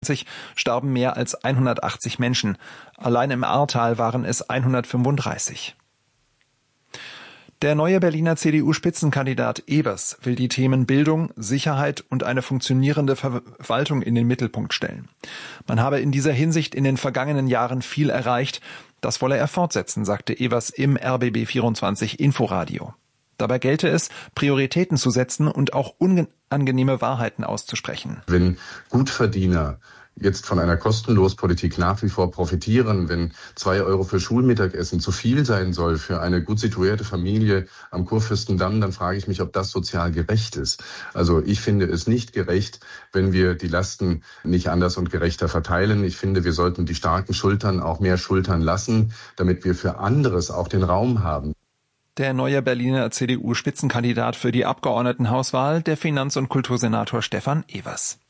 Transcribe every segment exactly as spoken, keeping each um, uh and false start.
vierundzwanzig starben mehr als hundertachtzig Menschen. Allein im Ahrtal waren es hundertfünfunddreißig. Der neue Berliner C D U-Spitzenkandidat Evers will die Themen Bildung, Sicherheit und eine funktionierende Verwaltung in den Mittelpunkt stellen. Man habe in dieser Hinsicht in den vergangenen Jahren viel erreicht. Das wolle er fortsetzen, sagte Evers im R B B vierundzwanzig Inforadio. Dabei gelte es, Prioritäten zu setzen und auch unangenehme Wahrheiten auszusprechen. Wenn Gutverdiener jetzt von einer Kostenlospolitik nach wie vor profitieren, wenn zwei Euro für Schulmittagessen zu viel sein soll für eine gut situierte Familie am Kurfürstendamm, dann frage ich mich, ob das sozial gerecht ist. Also ich finde es nicht gerecht, wenn wir die Lasten nicht anders und gerechter verteilen. Ich finde, wir sollten die starken Schultern auch mehr schultern lassen, damit wir für anderes auch den Raum haben. Der neue Berliner C D U-Spitzenkandidat für die Abgeordnetenhauswahl, der Finanz- und Kultursenator Stefan Evers.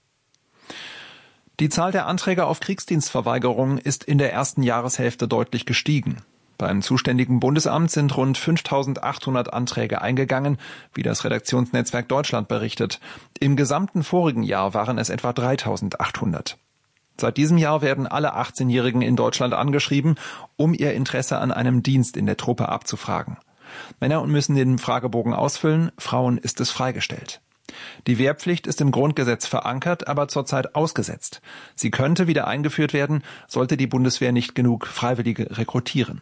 Die Zahl der Anträge auf Kriegsdienstverweigerung ist in der ersten Jahreshälfte deutlich gestiegen. Beim zuständigen Bundesamt sind rund fünftausendachthundert Anträge eingegangen, wie das Redaktionsnetzwerk Deutschland berichtet. Im gesamten vorigen Jahr waren es etwa dreitausendachthundert. Seit diesem Jahr werden alle achtzehnjährigen in Deutschland angeschrieben, um ihr Interesse an einem Dienst in der Truppe abzufragen. Männer müssen den Fragebogen ausfüllen, Frauen ist es freigestellt. Die Wehrpflicht ist im Grundgesetz verankert, aber zurzeit ausgesetzt. Sie könnte wieder eingeführt werden, sollte die Bundeswehr nicht genug Freiwillige rekrutieren.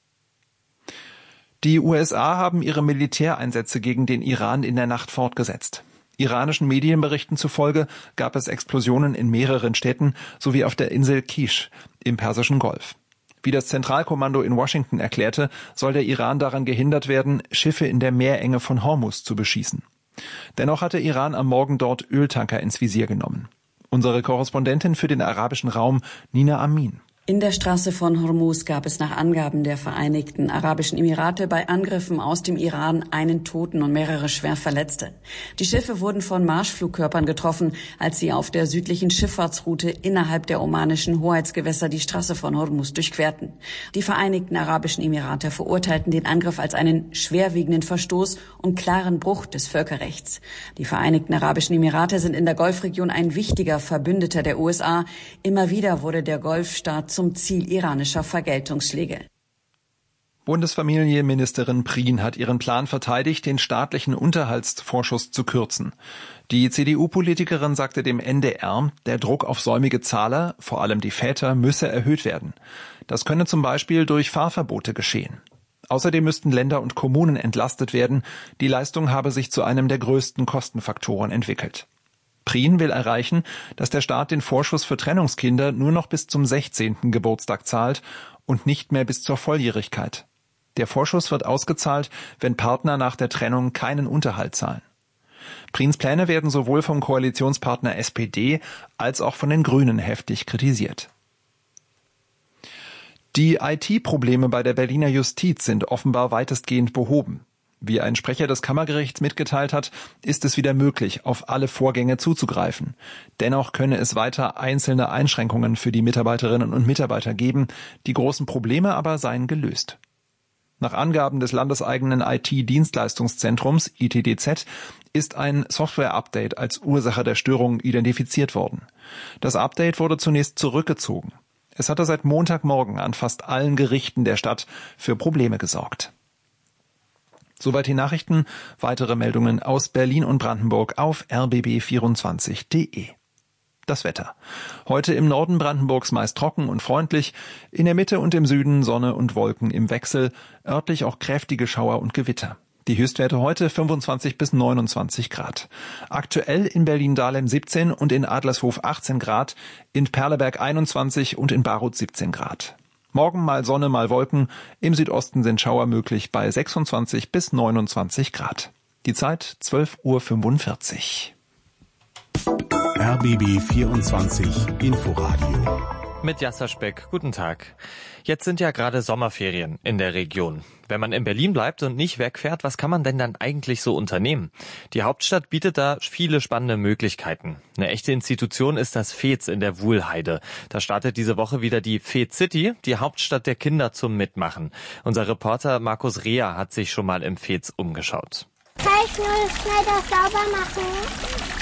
Die U S A haben ihre Militäreinsätze gegen den Iran in der Nacht fortgesetzt. Iranischen Medienberichten zufolge gab es Explosionen in mehreren Städten sowie auf der Insel Kish im Persischen Golf. Wie das Zentralkommando in Washington erklärte, soll der Iran daran gehindert werden, Schiffe in der Meerenge von Hormuz zu beschießen. Dennoch hatte Iran am Morgen dort Öltanker ins Visier genommen. Unsere Korrespondentin für den arabischen Raum, Nina Amin. In der Straße von Hormuz gab es nach Angaben der Vereinigten Arabischen Emirate bei Angriffen aus dem Iran einen Toten und mehrere schwer Verletzte. Die Schiffe wurden von Marschflugkörpern getroffen, als sie auf der südlichen Schifffahrtsroute innerhalb der omanischen Hoheitsgewässer die Straße von Hormuz durchquerten. Die Vereinigten Arabischen Emirate verurteilten den Angriff als einen schwerwiegenden Verstoß und klaren Bruch des Völkerrechts. Die Vereinigten Arabischen Emirate sind in der Golfregion ein wichtiger Verbündeter der U S A. Immer wieder wurde der Golfstaat zum Ziel iranischer Vergeltungsschläge. Bundesfamilienministerin Prien hat ihren Plan verteidigt, den staatlichen Unterhaltsvorschuss zu kürzen. Die C D U-Politikerin sagte dem N D R, der Druck auf säumige Zahler, vor allem die Väter, müsse erhöht werden. Das könne zum Beispiel durch Fahrverbote geschehen. Außerdem müssten Länder und Kommunen entlastet werden. Die Leistung habe sich zu einem der größten Kostenfaktoren entwickelt. Prien will erreichen, dass der Staat den Vorschuss für Trennungskinder nur noch bis zum sechzehnten Geburtstag zahlt und nicht mehr bis zur Volljährigkeit. Der Vorschuss wird ausgezahlt, wenn Partner nach der Trennung keinen Unterhalt zahlen. Priens Pläne werden sowohl vom Koalitionspartner S P D als auch von den Grünen heftig kritisiert. Die I T-Probleme bei der Berliner Justiz sind offenbar weitestgehend behoben. Wie ein Sprecher des Kammergerichts mitgeteilt hat, ist es wieder möglich, auf alle Vorgänge zuzugreifen. Dennoch könne es weiter einzelne Einschränkungen für die Mitarbeiterinnen und Mitarbeiter geben. Die großen Probleme aber seien gelöst. Nach Angaben des landeseigenen I T-Dienstleistungszentrums I T D Z ist ein Software-Update als Ursache der Störung identifiziert worden. Das Update wurde zunächst zurückgezogen. Es hatte seit Montagmorgen an fast allen Gerichten der Stadt für Probleme gesorgt. Soweit die Nachrichten. Weitere Meldungen aus Berlin und Brandenburg auf r b b vierundzwanzig punkt d e. Das Wetter. Heute im Norden Brandenburgs meist trocken und freundlich, in der Mitte und im Süden Sonne und Wolken im Wechsel, örtlich auch kräftige Schauer und Gewitter. Die Höchstwerte heute fünfundzwanzig bis neunundzwanzig Grad. Aktuell in Berlin-Dahlem siebzehn und in Adlershof achtzehn Grad, in Perleberg einundzwanzig und in Barut siebzehn Grad. Morgen mal Sonne, mal Wolken. Im Südosten sind Schauer möglich bei sechsundzwanzig bis neunundzwanzig Grad. Die Zeit zwölf Uhr fünfundvierzig. R B B vierundzwanzig Inforadio. Mit Jasser Speck, guten Tag. Jetzt sind ja gerade Sommerferien in der Region. Wenn man in Berlin bleibt und nicht wegfährt, was kann man denn dann eigentlich so unternehmen? Die Hauptstadt bietet da viele spannende Möglichkeiten. Eine echte Institution ist das Fez in der Wuhlheide. Da startet diese Woche wieder die Fez City, die Hauptstadt der Kinder zum Mitmachen. Unser Reporter Markus Reher hat sich schon mal im Fez umgeschaut. Kann ich nur schnell das sauber machen? Ja.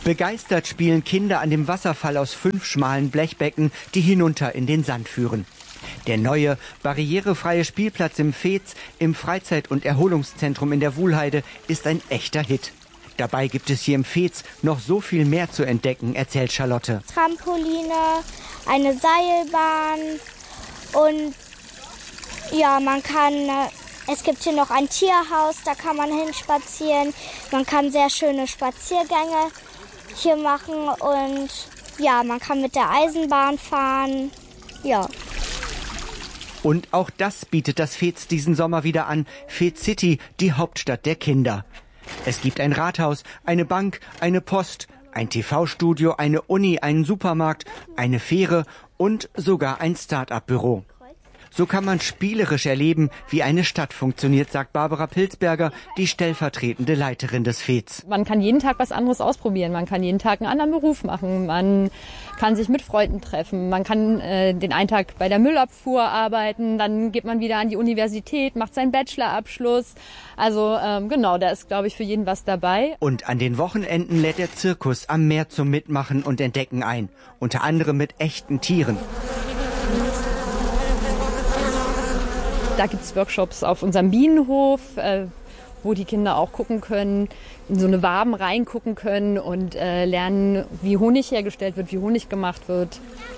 Begeistert spielen Kinder an dem Wasserfall aus fünf schmalen Blechbecken, die hinunter in den Sand führen. Der neue, barrierefreie Spielplatz im Veets, im Freizeit- und Erholungszentrum in der Wuhlheide, ist ein echter Hit. Dabei gibt es hier im Veets noch so viel mehr zu entdecken, erzählt Charlotte. Trampoline, eine Seilbahn und ja, man kann, es gibt hier noch ein Tierhaus, da kann man hinspazieren. Man kann sehr schöne Spaziergänge hier machen und ja, man kann mit der Eisenbahn fahren, ja. Und auch das bietet das Veets diesen Sommer wieder an. Veets City, die Hauptstadt der Kinder. Es gibt ein Rathaus, eine Bank, eine Post, ein T V-Studio, eine Uni, einen Supermarkt, eine Fähre und sogar ein Start-up-Büro. So kann man spielerisch erleben, wie eine Stadt funktioniert, sagt Barbara Pilzberger, die stellvertretende Leiterin des Veets. Man kann jeden Tag was anderes ausprobieren. Man kann jeden Tag einen anderen Beruf machen. Man kann sich mit Freunden treffen. Man kann äh, den einen Tag bei der Müllabfuhr arbeiten. Dann geht man wieder an die Universität, macht seinen Bachelorabschluss. Also ähm, genau, da ist, glaube ich, für jeden was dabei. Und an den Wochenenden lädt der Zirkus am Meer zum Mitmachen und Entdecken ein. Unter anderem mit echten Tieren. Da gibt es Workshops auf unserem Bienenhof, äh, wo die Kinder auch gucken können, in so eine Waben reingucken können und äh, lernen, wie Honig hergestellt wird, wie Honig gemacht wird.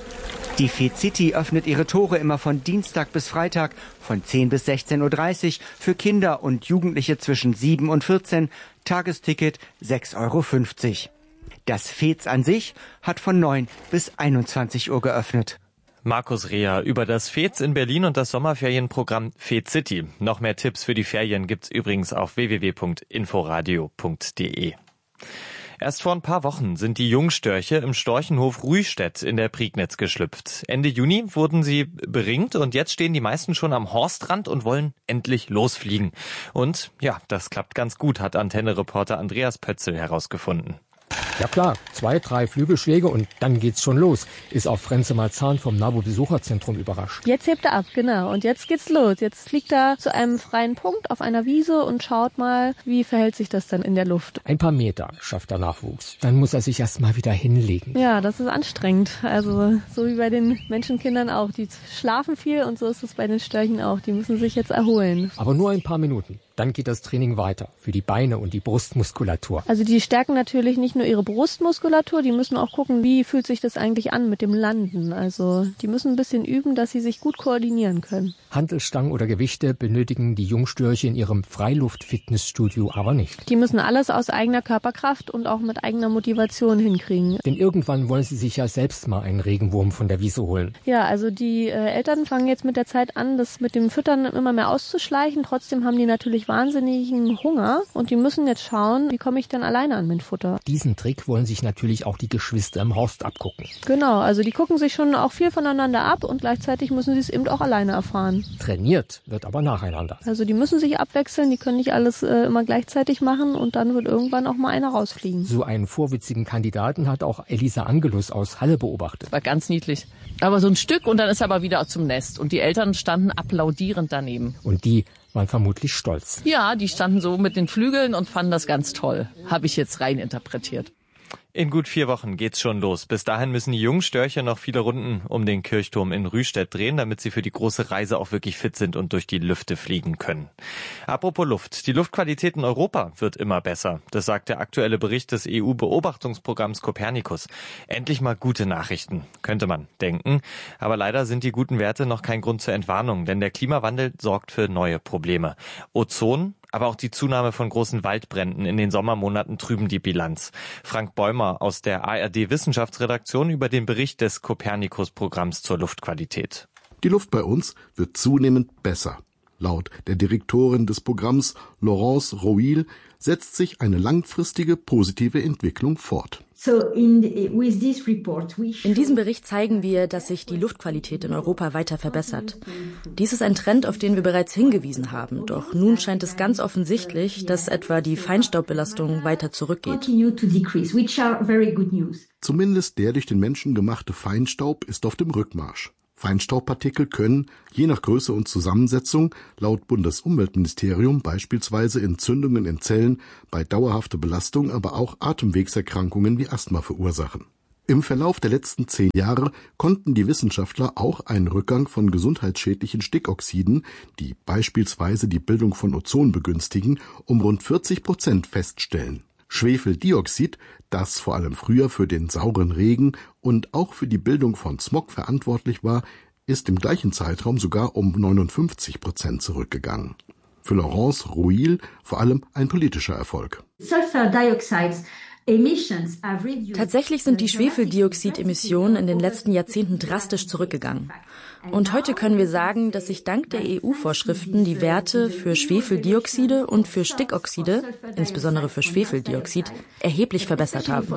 Die Veets City öffnet ihre Tore immer von Dienstag bis Freitag von zehn bis sechzehn Uhr dreißig für Kinder und Jugendliche zwischen sieben und vierzehn. Tagesticket sechs Euro fünfzig. Das Veets an sich hat von neun bis einundzwanzig Uhr geöffnet. Markus Reher über das Veets in Berlin und das Sommerferienprogramm Veets City. Noch mehr Tipps für die Ferien gibt's übrigens auf w w w punkt inforadio punkt d e. Erst vor ein paar Wochen sind die Jungstörche im Storchenhof Rühstedt in der Prignitz geschlüpft. Ende Juni wurden sie beringt und jetzt stehen die meisten schon am Horstrand und wollen endlich losfliegen. Und ja, das klappt ganz gut, hat Antenne-Reporter Andreas Pötzel herausgefunden. Ja klar, zwei, drei Flügelschläge und dann geht's schon los, ist auch Frenze Malzahn vom NABU-Besucherzentrum überrascht. Jetzt hebt er ab, genau. Und jetzt geht's los. Jetzt fliegt er zu einem freien Punkt auf einer Wiese und schaut mal, wie verhält sich das dann in der Luft. Ein paar Meter schafft er Nachwuchs. Dann muss er sich erst mal wieder hinlegen. Ja, das ist anstrengend. Also so wie bei den Menschenkindern auch. Die schlafen viel und so ist es bei den Störchen auch. Die müssen sich jetzt erholen. Aber nur ein paar Minuten. Dann geht das Training weiter für die Beine und die Brustmuskulatur. Also die stärken natürlich nicht nur ihre Brustmuskulatur, die müssen auch gucken, wie fühlt sich das eigentlich an mit dem Landen. Also die müssen ein bisschen üben, dass sie sich gut koordinieren können. Hantelstangen oder Gewichte benötigen die Jungstörche in ihrem Freiluft-Fitnessstudio aber nicht. Die müssen alles aus eigener Körperkraft und auch mit eigener Motivation hinkriegen. Denn irgendwann wollen sie sich ja selbst mal einen Regenwurm von der Wiese holen. Ja, also die äh, Eltern fangen jetzt mit der Zeit an, das mit dem Füttern immer mehr auszuschleichen. Trotzdem haben die natürlich wahnsinnigen Hunger und die müssen jetzt schauen, wie komme ich denn alleine an mein Futter. Diesen Trick wollen sich natürlich auch die Geschwister im Horst abgucken. Genau, also die gucken sich schon auch viel voneinander ab und gleichzeitig müssen sie es eben auch alleine erfahren. Trainiert wird aber nacheinander. Also die müssen sich abwechseln, die können nicht alles äh, immer gleichzeitig machen und dann wird irgendwann auch mal einer rausfliegen. So einen vorwitzigen Kandidaten hat auch Elisa Angelus aus Halle beobachtet. War ganz niedlich. Aber so ein Stück und dann ist er aber wieder zum Nest und die Eltern standen applaudierend daneben. Und die waren vermutlich stolz. Ja, die standen so mit den Flügeln und fanden das ganz toll. Habe ich jetzt rein interpretiert. In gut vier Wochen geht's schon los. Bis dahin müssen die Jungstörche noch viele Runden um den Kirchturm in Rühstedt drehen, damit sie für die große Reise auch wirklich fit sind und durch die Lüfte fliegen können. Apropos Luft. Die Luftqualität in Europa wird immer besser. Das sagt der aktuelle Bericht des E U-Beobachtungsprogramms Copernicus. Endlich mal gute Nachrichten, könnte man denken. Aber leider sind die guten Werte noch kein Grund zur Entwarnung, denn der Klimawandel sorgt für neue Probleme. Ozon, aber auch die Zunahme von großen Waldbränden in den Sommermonaten trüben die Bilanz. Frank Bäumer aus der A R D-Wissenschaftsredaktion über den Bericht des Copernicus-Programms zur Luftqualität. Die Luft bei uns wird zunehmend besser. Laut der Direktorin des Programms, Laurence Rouil, setzt sich eine langfristige positive Entwicklung fort. In diesem Bericht zeigen wir, dass sich die Luftqualität in Europa weiter verbessert. Dies ist ein Trend, auf den wir bereits hingewiesen haben. Doch nun scheint es ganz offensichtlich, dass etwa die Feinstaubbelastung weiter zurückgeht. Zumindest der durch den Menschen gemachte Feinstaub ist auf dem Rückmarsch. Feinstaubpartikel können, je nach Größe und Zusammensetzung, laut Bundesumweltministerium beispielsweise Entzündungen in Zellen, bei dauerhafter Belastung aber auch Atemwegserkrankungen wie Asthma verursachen. Im Verlauf der letzten zehn Jahre konnten die Wissenschaftler auch einen Rückgang von gesundheitsschädlichen Stickoxiden, die beispielsweise die Bildung von Ozon begünstigen, um rund vierzig Prozent feststellen. Schwefeldioxid, das vor allem früher für den sauren Regen und auch für die Bildung von Smog verantwortlich war, ist im gleichen Zeitraum sogar um neunundfünfzig Prozent zurückgegangen. Für Laurence Rouil vor allem ein politischer Erfolg. Tatsächlich sind die Schwefeldioxidemissionen in den letzten Jahrzehnten drastisch zurückgegangen. Und heute können wir sagen, dass sich dank der E U-Vorschriften die Werte für Schwefeldioxide und für Stickoxide, insbesondere für Schwefeldioxid, erheblich verbessert haben.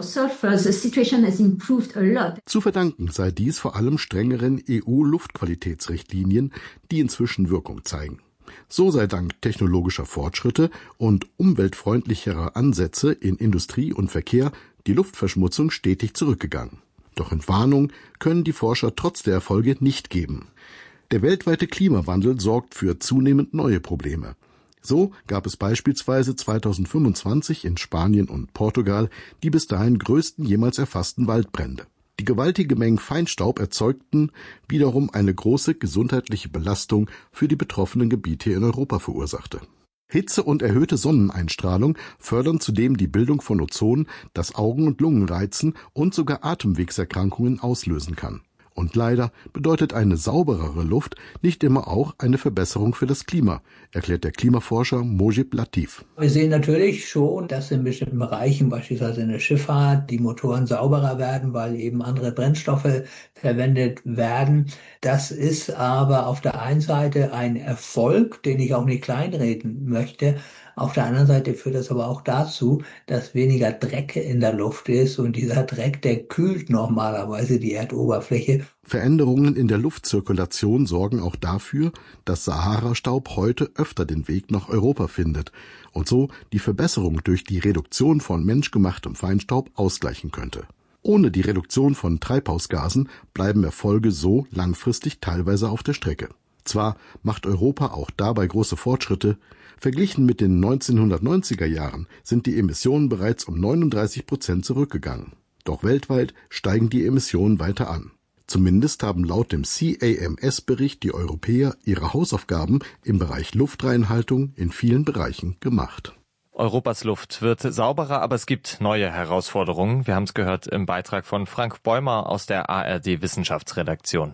Zu verdanken sei dies vor allem strengeren E U-Luftqualitätsrichtlinien, die inzwischen Wirkung zeigen. So sei dank technologischer Fortschritte und umweltfreundlicherer Ansätze in Industrie und Verkehr die Luftverschmutzung stetig zurückgegangen. Doch Entwarnung können die Forscher trotz der Erfolge nicht geben. Der weltweite Klimawandel sorgt für zunehmend neue Probleme. So gab es beispielsweise zweitausendfünfundzwanzig in Spanien und Portugal die bis dahin größten jemals erfassten Waldbrände. Die gewaltige Mengen Feinstaub erzeugten wiederum eine große gesundheitliche Belastung für die betroffenen Gebiete in Europa verursachte. Hitze und erhöhte Sonneneinstrahlung fördern zudem die Bildung von Ozon, das Augen und Lungen reizen und sogar Atemwegserkrankungen auslösen kann. Und leider bedeutet eine sauberere Luft nicht immer auch eine Verbesserung für das Klima, erklärt der Klimaforscher Mojib Latif. Wir sehen natürlich schon, dass in bestimmten Bereichen, beispielsweise in der Schifffahrt, die Motoren sauberer werden, weil eben andere Brennstoffe verwendet werden. Das ist aber auf der einen Seite ein Erfolg, den ich auch nicht kleinreden möchte. Auf der anderen Seite führt das aber auch dazu, dass weniger Dreck in der Luft ist und dieser Dreck, der kühlt normalerweise die Erdoberfläche. Veränderungen in der Luftzirkulation sorgen auch dafür, dass Sahara-Staub heute öfter den Weg nach Europa findet und so die Verbesserung durch die Reduktion von menschgemachtem Feinstaub ausgleichen könnte. Ohne die Reduktion von Treibhausgasen bleiben Erfolge so langfristig teilweise auf der Strecke. Zwar macht Europa auch dabei große Fortschritte, verglichen mit den neunzehnhundertneunziger Jahren sind die Emissionen bereits um neununddreißig Prozent zurückgegangen. Doch weltweit steigen die Emissionen weiter an. Zumindest haben laut dem C A M S-Bericht die Europäer ihre Hausaufgaben im Bereich Luftreinhaltung in vielen Bereichen gemacht. Europas Luft wird sauberer, aber es gibt neue Herausforderungen. Wir haben es gehört im Beitrag von Frank Bäumer aus der A R D-Wissenschaftsredaktion.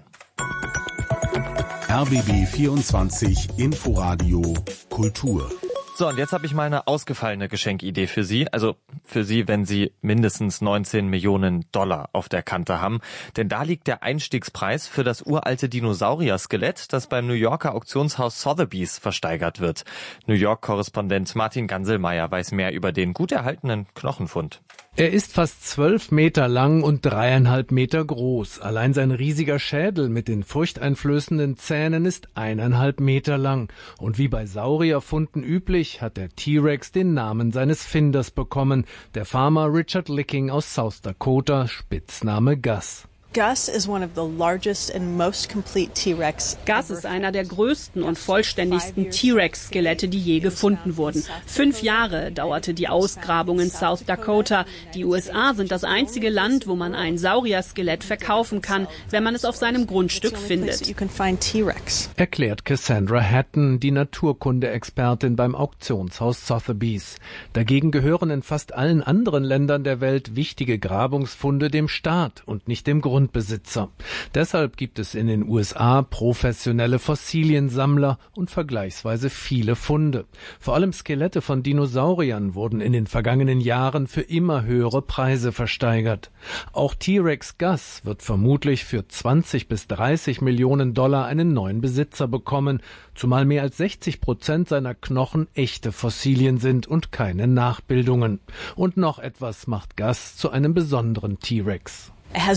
R B B vierundzwanzig Inforadio Kultur. So, und jetzt habe ich mal eine ausgefallene Geschenkidee für Sie. Also für Sie, wenn Sie mindestens neunzehn Millionen Dollar auf der Kante haben. Denn da liegt der Einstiegspreis für das uralte Dinosaurier-Skelett, das beim New Yorker Auktionshaus Sotheby's versteigert wird. New York-Korrespondent Martin Ganselmeier weiß mehr über den gut erhaltenen Knochenfund. Er ist fast zwölf Meter lang und dreieinhalb Meter groß. Allein sein riesiger Schädel mit den furchteinflößenden Zähnen ist eineinhalb Meter lang. Und wie bei Saurierfunden üblich, hat der T-Rex den Namen seines Finders bekommen, der Farmer Richard Licking aus South Dakota, Spitzname Gus. Gus is one of the largest and most complete T-Rex. Gus ist einer der größten und vollständigsten T-Rex-Skelette, die je gefunden wurden. Fünf Jahre dauerte die Ausgrabung in South Dakota. Die U S A sind das einzige Land, wo man ein Saurier-Skelett verkaufen kann, wenn man es auf seinem Grundstück findet. Erklärt Cassandra Hatton, die Naturkunde-Expertin beim Auktionshaus Sotheby's. Dagegen gehören in fast allen anderen Ländern der Welt wichtige Grabungsfunde dem Staat und nicht dem Grund. Besitzer. Deshalb gibt es in den U S A professionelle Fossiliensammler und vergleichsweise viele Funde. Vor allem Skelette von Dinosauriern wurden in den vergangenen Jahren für immer höhere Preise versteigert. Auch T-Rex Gus wird vermutlich für zwanzig bis dreißig Millionen Dollar einen neuen Besitzer bekommen, zumal mehr als sechzig Prozent seiner Knochen echte Fossilien sind und keine Nachbildungen. Und noch etwas macht Gus zu einem besonderen T-Rex. Er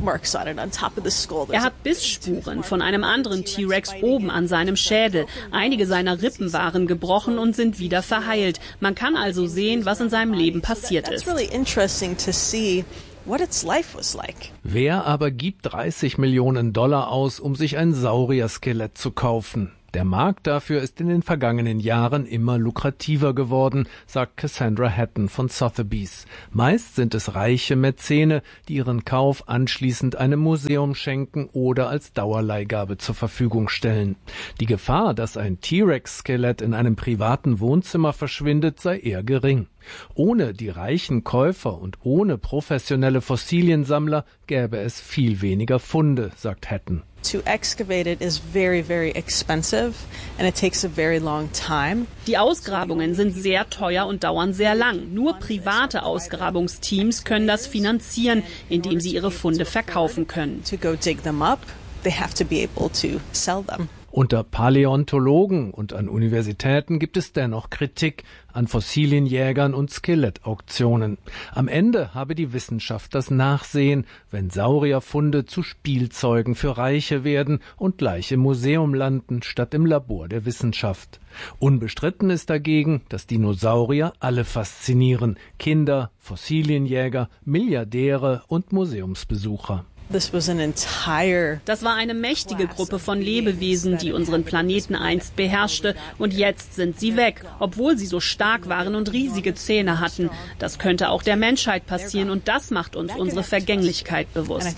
hat Bissspuren von einem anderen T-Rex oben an seinem Schädel. Einige seiner Rippen waren gebrochen und sind wieder verheilt. Man kann also sehen, was in seinem Leben passiert ist. what its life was like. Wer aber gibt dreißig Millionen Dollar aus, um sich ein Saurier-Skelett zu kaufen? Der Markt dafür ist in den vergangenen Jahren immer lukrativer geworden, sagt Cassandra Hatton von Sotheby's. Meist sind es reiche Mäzene, die ihren Kauf anschließend einem Museum schenken oder als Dauerleihgabe zur Verfügung stellen. Die Gefahr, dass ein T-Rex-Skelett in einem privaten Wohnzimmer verschwindet, sei eher gering. Ohne die reichen Käufer und ohne professionelle Fossiliensammler gäbe es viel weniger Funde, sagt Hatton. To excavate it is very, very expensive and it takes a very long time. Die Ausgrabungen sind sehr teuer und dauern sehr lang. Nur private Ausgrabungsteams können das finanzieren, indem sie ihre Funde verkaufen können. To go dig them up, they have to be able to sell them. Unter Paläontologen und an Universitäten gibt es dennoch Kritik an Fossilienjägern und Skelettauktionen. Am Ende habe die Wissenschaft das Nachsehen, wenn Saurierfunde zu Spielzeugen für Reiche werden und gleich im Museum landen, statt im Labor der Wissenschaft. Unbestritten ist dagegen, dass Dinosaurier alle faszinieren: Kinder, Fossilienjäger, Milliardäre und Museumsbesucher. Das war eine mächtige Gruppe von Lebewesen, die unseren Planeten einst beherrschte, und jetzt sind sie weg, obwohl sie so stark waren und riesige Zähne hatten. Das könnte auch der Menschheit passieren, und das macht uns unsere Vergänglichkeit bewusst.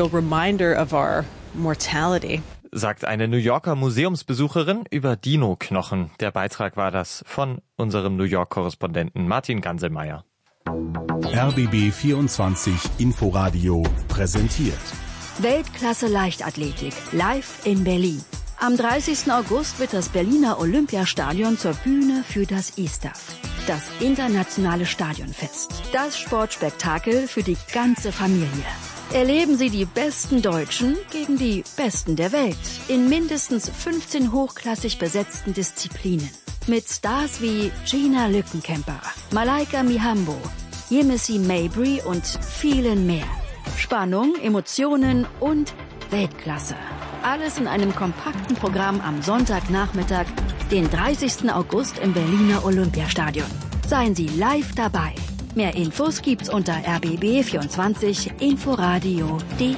Sagt eine New Yorker Museumsbesucherin über Dino-Knochen. Der Beitrag war das von unserem New York-Korrespondenten Martin Ganselmeier. R B B vierundzwanzig Inforadio präsentiert Weltklasse Leichtathletik live in Berlin. Am dreißigsten August wird das Berliner Olympiastadion zur Bühne für das I S T A F, das internationale Stadionfest. Das Sportspektakel für die ganze Familie. Erleben Sie die besten Deutschen gegen die Besten der Welt in mindestens fünfzehn hochklassig besetzten Disziplinen. Mit Stars wie Gina Lückenkämper, Malaika Mihambo, Yemisi Mabry und vielen mehr. Spannung, Emotionen und Weltklasse. Alles in einem kompakten Programm am Sonntagnachmittag, den dreißigsten August im Berliner Olympiastadion. Seien Sie live dabei. Mehr Infos gibt's unter r b b vierundzwanzig inforadio punkt d e.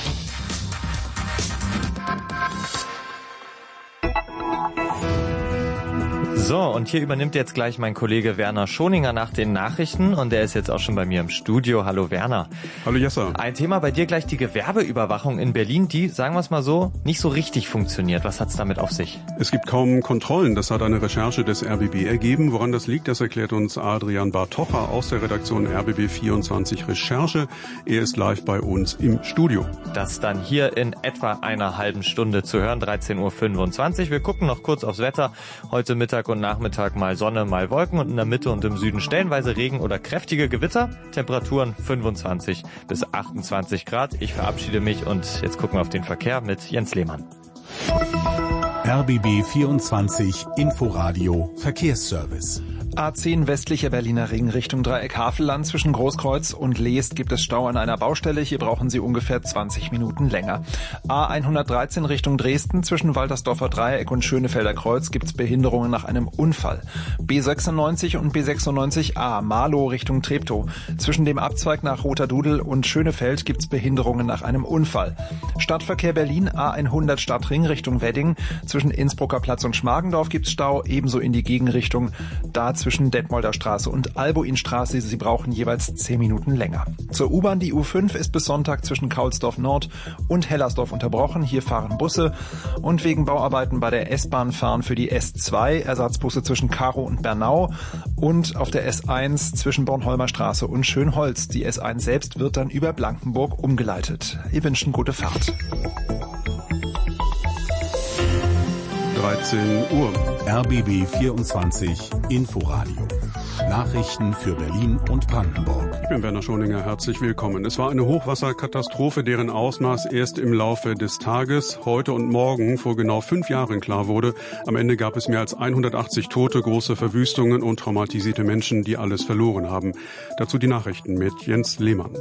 So, und hier übernimmt jetzt gleich mein Kollege Werner Schoninger nach den Nachrichten, und der ist jetzt auch schon bei mir im Studio. Hallo Werner. Hallo Jessa. Ein Thema bei dir gleich, die Gewerbeüberwachung in Berlin, die, sagen wir es mal so, nicht so richtig funktioniert. Was hat's damit auf sich? Es gibt kaum Kontrollen, das hat eine Recherche des R B B ergeben. Woran das liegt, das erklärt uns Adrian Bartocha aus der Redaktion R B B vierundzwanzig Recherche. Er ist live bei uns im Studio. Das dann hier in etwa einer halben Stunde zu hören, dreizehn Uhr fünfundzwanzig. Wir gucken noch kurz aufs Wetter. Heute Mittag und Nachmittag mal Sonne, mal Wolken und in der Mitte und im Süden stellenweise Regen oder kräftige Gewitter. Temperaturen fünfundzwanzig bis achtundzwanzig Grad. Ich verabschiede mich und jetzt gucken wir auf den Verkehr mit Jens Lehmann. R B B vierundzwanzig Inforadio Verkehrsservice. A zehn westlicher Berliner Ring Richtung Dreieck Havelland zwischen Großkreuz und Leest gibt es Stau an einer Baustelle. Hier brauchen Sie ungefähr zwanzig Minuten länger. A hundertdreizehn Richtung Dresden zwischen Waltersdorfer Dreieck und Schönefelder Kreuz gibt es Behinderungen nach einem Unfall. B sechsundneunzig und B sechsundneunzig A Marlow Richtung Treptow. Zwischen dem Abzweig nach Roterdudel und Schönefeld gibt es Behinderungen nach einem Unfall. Stadtverkehr Berlin A hundert Stadtring Richtung Wedding. Zwischen Innsbrucker Platz und Schmargendorf gibt es Stau, ebenso in die Gegenrichtung. Da zwischen Detmolder Straße und Albuinstraße. Sie brauchen jeweils zehn Minuten länger. Zur U-Bahn, die U fünf ist bis Sonntag zwischen Kaulsdorf Nord und Hellersdorf unterbrochen. Hier fahren Busse. Und wegen Bauarbeiten bei der S-Bahn fahren für die S zwei Ersatzbusse zwischen Karow und Bernau und auf der S eins zwischen Bornholmer Straße und Schönholz. Die S eins selbst wird dann über Blankenburg umgeleitet. Wir wünschen gute Fahrt. dreizehn Uhr. R B B vierundzwanzig Inforadio. Nachrichten für Berlin und Brandenburg. Ich bin Werner Schoninger, herzlich willkommen. Es war eine Hochwasserkatastrophe, deren Ausmaß erst im Laufe des Tages, heute und morgen vor genau fünf Jahren klar wurde. Am Ende gab es mehr als hundertachtzig Tote, große Verwüstungen und traumatisierte Menschen, die alles verloren haben. Dazu die Nachrichten mit Jens Lehmann.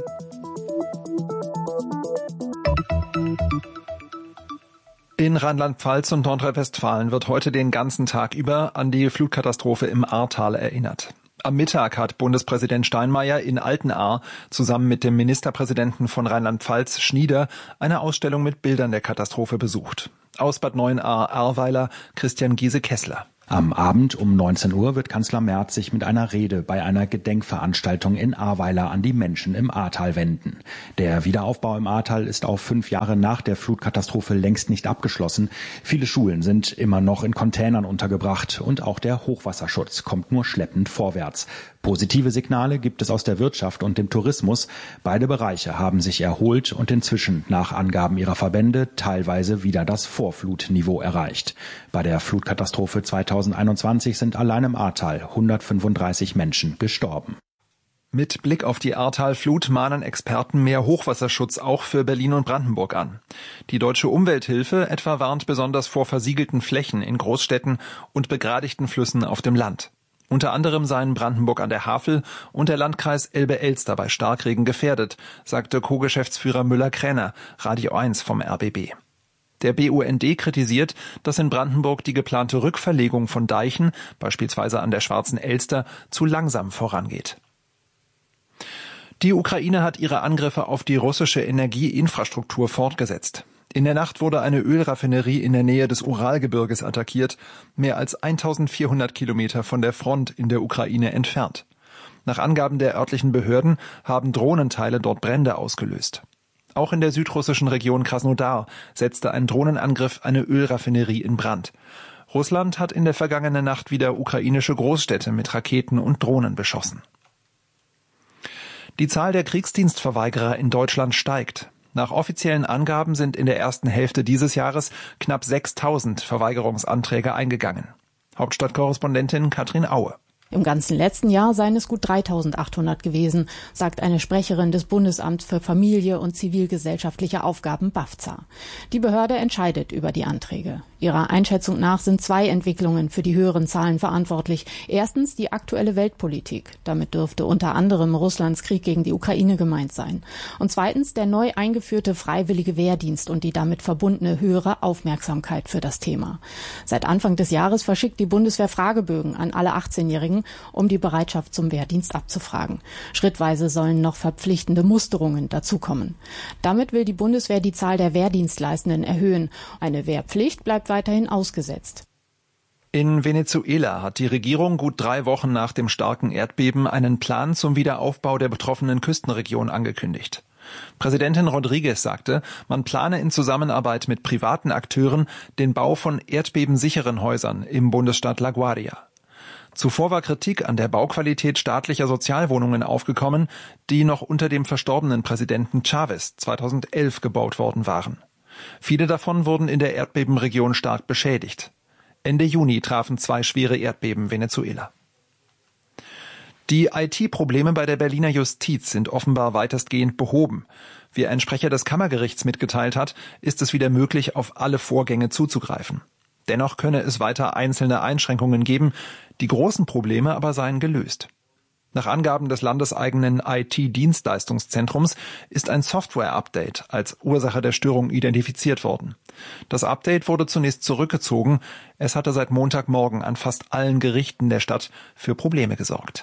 In Rheinland-Pfalz und Nordrhein-Westfalen wird heute den ganzen Tag über an die Flutkatastrophe im Ahrtal erinnert. Am Mittag hat Bundespräsident Steinmeier in Altenahr zusammen mit dem Ministerpräsidenten von Rheinland-Pfalz Schnieder eine Ausstellung mit Bildern der Katastrophe besucht. Aus Bad Neuenahr-Ahrweiler Christian Giese-Kessler. Am Abend um neunzehn Uhr wird Kanzler Merz sich mit einer Rede bei einer Gedenkveranstaltung in Ahrweiler an die Menschen im Ahrtal wenden. Der Wiederaufbau im Ahrtal ist auch fünf Jahre nach der Flutkatastrophe längst nicht abgeschlossen. Viele Schulen sind immer noch in Containern untergebracht und auch der Hochwasserschutz kommt nur schleppend vorwärts. Positive Signale gibt es aus der Wirtschaft und dem Tourismus. Beide Bereiche haben sich erholt und inzwischen nach Angaben ihrer Verbände teilweise wieder das Vorflutniveau erreicht. Bei der Flutkatastrophe zweitausendeinundzwanzig sind allein im Ahrtal hundertfünfunddreißig Menschen gestorben. Mit Blick auf die Ahrtalflut mahnen Experten mehr Hochwasserschutz auch für Berlin und Brandenburg an. Die Deutsche Umwelthilfe etwa warnt besonders vor versiegelten Flächen in Großstädten und begradigten Flüssen auf dem Land. Unter anderem seien Brandenburg an der Havel und der Landkreis Elbe-Elster bei Starkregen gefährdet, sagte Co-Geschäftsführer Müller-Kräner, Radio eins vom R B B. Der B U N D kritisiert, dass in Brandenburg die geplante Rückverlegung von Deichen, beispielsweise an der Schwarzen Elster, zu langsam vorangeht. Die Ukraine hat ihre Angriffe auf die russische Energieinfrastruktur fortgesetzt. In der Nacht wurde eine Ölraffinerie in der Nähe des Uralgebirges attackiert, mehr als eintausendvierhundert Kilometer von der Front in der Ukraine entfernt. Nach Angaben der örtlichen Behörden haben Drohnenteile dort Brände ausgelöst. Auch in der südrussischen Region Krasnodar setzte ein Drohnenangriff eine Ölraffinerie in Brand. Russland hat in der vergangenen Nacht wieder ukrainische Großstädte mit Raketen und Drohnen beschossen. Die Zahl der Kriegsdienstverweigerer in Deutschland steigt. Nach offiziellen Angaben sind in der ersten Hälfte dieses Jahres knapp sechstausend Verweigerungsanträge eingegangen. Hauptstadtkorrespondentin Katrin Aue. Im ganzen letzten Jahr seien es gut dreitausendachthundert gewesen, sagt eine Sprecherin des Bundesamts für Familie und zivilgesellschaftliche Aufgaben BAFZA. Die Behörde entscheidet über die Anträge. Ihrer Einschätzung nach sind zwei Entwicklungen für die höheren Zahlen verantwortlich. Erstens die aktuelle Weltpolitik. Damit dürfte unter anderem Russlands Krieg gegen die Ukraine gemeint sein. Und zweitens der neu eingeführte freiwillige Wehrdienst und die damit verbundene höhere Aufmerksamkeit für das Thema. Seit Anfang des Jahres verschickt die Bundeswehr Fragebögen an alle achtzehnjährigen, um die Bereitschaft zum Wehrdienst abzufragen. Schrittweise sollen noch verpflichtende Musterungen dazukommen. Damit will die Bundeswehr die Zahl der Wehrdienstleistenden erhöhen. Eine Wehrpflicht bleibt weiterhin ausgesetzt. In Venezuela hat die Regierung gut drei Wochen nach dem starken Erdbeben einen Plan zum Wiederaufbau der betroffenen Küstenregion angekündigt. Präsidentin Rodriguez sagte, man plane in Zusammenarbeit mit privaten Akteuren den Bau von erdbebensicheren Häusern im Bundesstaat La Guaria. Zuvor war Kritik an der Bauqualität staatlicher Sozialwohnungen aufgekommen, die noch unter dem verstorbenen Präsidenten Chavez zweitausendelf gebaut worden waren. Viele davon wurden in der Erdbebenregion stark beschädigt. Ende Juni trafen zwei schwere Erdbeben Venezuela. Die I T-Probleme bei der Berliner Justiz sind offenbar weitestgehend behoben. Wie ein Sprecher des Kammergerichts mitgeteilt hat, ist es wieder möglich, auf alle Vorgänge zuzugreifen. Dennoch könne es weiter einzelne Einschränkungen geben, die großen Probleme aber seien gelöst. Nach Angaben des landeseigenen I T-Dienstleistungszentrums ist ein Software-Update als Ursache der Störung identifiziert worden. Das Update wurde zunächst zurückgezogen. Es hatte seit Montagmorgen an fast allen Gerichten der Stadt für Probleme gesorgt.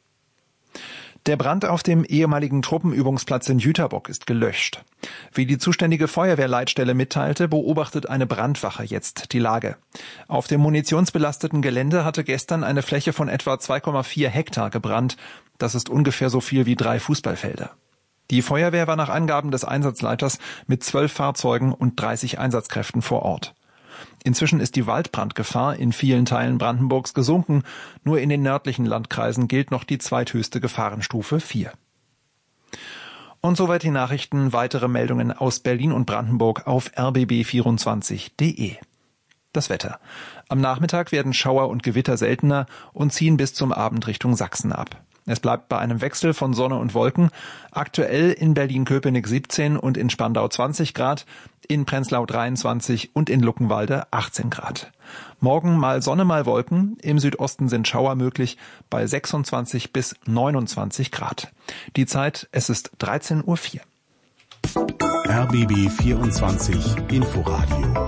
Der Brand auf dem ehemaligen Truppenübungsplatz in Jüterbock ist gelöscht. Wie die zuständige Feuerwehrleitstelle mitteilte, beobachtet eine Brandwache jetzt die Lage. Auf dem munitionsbelasteten Gelände hatte gestern eine Fläche von etwa zwei Komma vier Hektar gebrannt. Das ist ungefähr so viel wie drei Fußballfelder. Die Feuerwehr war nach Angaben des Einsatzleiters mit zwölf Fahrzeugen und dreißig Einsatzkräften vor Ort. Inzwischen ist die Waldbrandgefahr in vielen Teilen Brandenburgs gesunken. Nur in den nördlichen Landkreisen gilt noch die zweithöchste Gefahrenstufe vier. Und soweit die Nachrichten. Weitere Meldungen aus Berlin und Brandenburg auf r b b vierundzwanzig punkt d e. Das Wetter. Am Nachmittag werden Schauer und Gewitter seltener und ziehen bis zum Abend Richtung Sachsen ab. Es bleibt bei einem Wechsel von Sonne und Wolken. Aktuell in Berlin-Köpenick siebzehn und in Spandau zwanzig Grad, in Prenzlau dreiundzwanzig und in Luckenwalde achtzehn Grad. Morgen mal Sonne, mal Wolken. Im Südosten sind Schauer möglich bei sechsundzwanzig bis neunundzwanzig Grad. Die Zeit, es ist dreizehn Uhr vier. R B B vierundzwanzig Inforadio